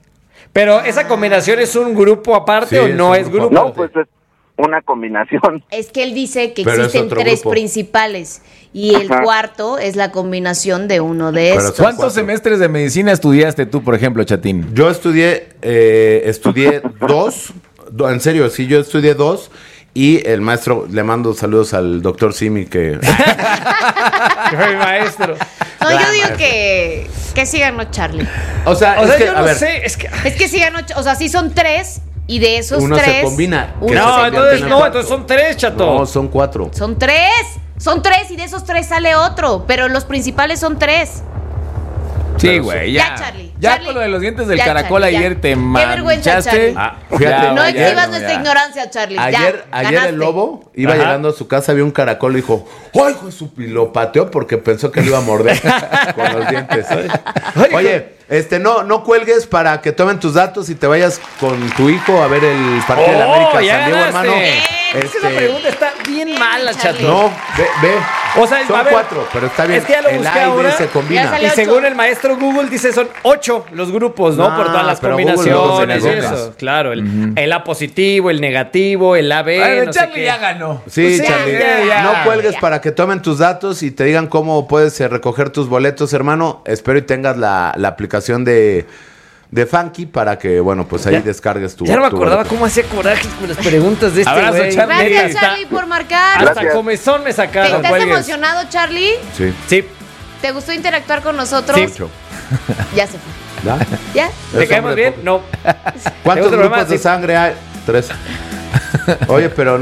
Pero esa combinación es un grupo aparte Sí, o es no un es grupo grupo. No, pues es una combinación. Es que él dice que Pero es existen otro tres grupo. principales y el Ajá. cuarto es la combinación de uno de Pero estos. son ¿Cuántos cuatro. semestres de medicina estudiaste tú, por ejemplo, Chatín? Yo estudié, eh, estudié dos, do- en serio, sí, yo estudié dos. Y el maestro, le mando saludos al doctor Simi, que... Que fue mi maestro. No, yo Gran digo maestro. que, que sí ganó Charlie. O sea, O es sea, que, yo a no ver, sé, es que... Es que sí ganó, o sea, sí son tres y de esos uno tres. se combina. uno que se No, se convierte entonces en no, cuatro. entonces son tres, chato. No, son cuatro. Son tres, son tres y de esos tres sale otro, pero los principales son tres. Sí, Pero güey, Ya, ya. Charlie, Ya Charlie. con lo de los dientes del Ya, caracol Charlie, ya. ayer te Qué vergüenza, manchaste. Charlie. Ah, fíjate, Ya, no ya, exhibas no, nuestra ya. ignorancia, Charlie. Ayer, ya, ayer ganaste. el lobo iba Ajá. llegando a su casa, vio un caracol y dijo, ¡ay, hijo de su! Y lo pateó porque pensó que lo iba a morder con los dientes. ¿sabes? Oye, este, no, no cuelgues para que tomen tus datos y te vayas con tu hijo a ver el partido de la Oh, América ya San Diego, ganaste. hermano. Es que Este, esa pregunta está bien mala, chato. no, ve, ve. O sea, son a ver, cuatro, pero está bien. Es que ya lo el busqué A y B ahora. se Ya combina. salió. Y según el maestro Google dice son ocho los grupos, ¿no? No, Por todas las pero Google combinaciones y luego se negó. eso. Claro, el, el A positivo, el negativo, el A B, Bueno, no sé Charlie qué. ya ganó. Sí, Sí, Charlie. ya, ya. No cuelgues para que tomen tus datos y te digan cómo puedes eh, recoger tus boletos, hermano. Espero y tengas la, la aplicación de, de Funky para que, bueno, pues ahí Ya- descargues tu Ya no me tu acordaba boleto. cómo hacía corajes con las preguntas de este Abrazo, güey. Charlie. Neta, Gracias, está- Charlie, por marcar. Hasta Gracias. comezón me ¿Te, sacaron. ¿Estás cuelgues. emocionado, Charlie? Sí. Sí. ¿Te gustó interactuar con nosotros? Sí. Mucho. Ya se fue. ¿Ya? ¿Ya? ¿Te Es caemos hombre bien? poco. No. ¿Cuántos ¿Otro grupos programa? de Sí. sangre hay? Tres. Oye, pero no.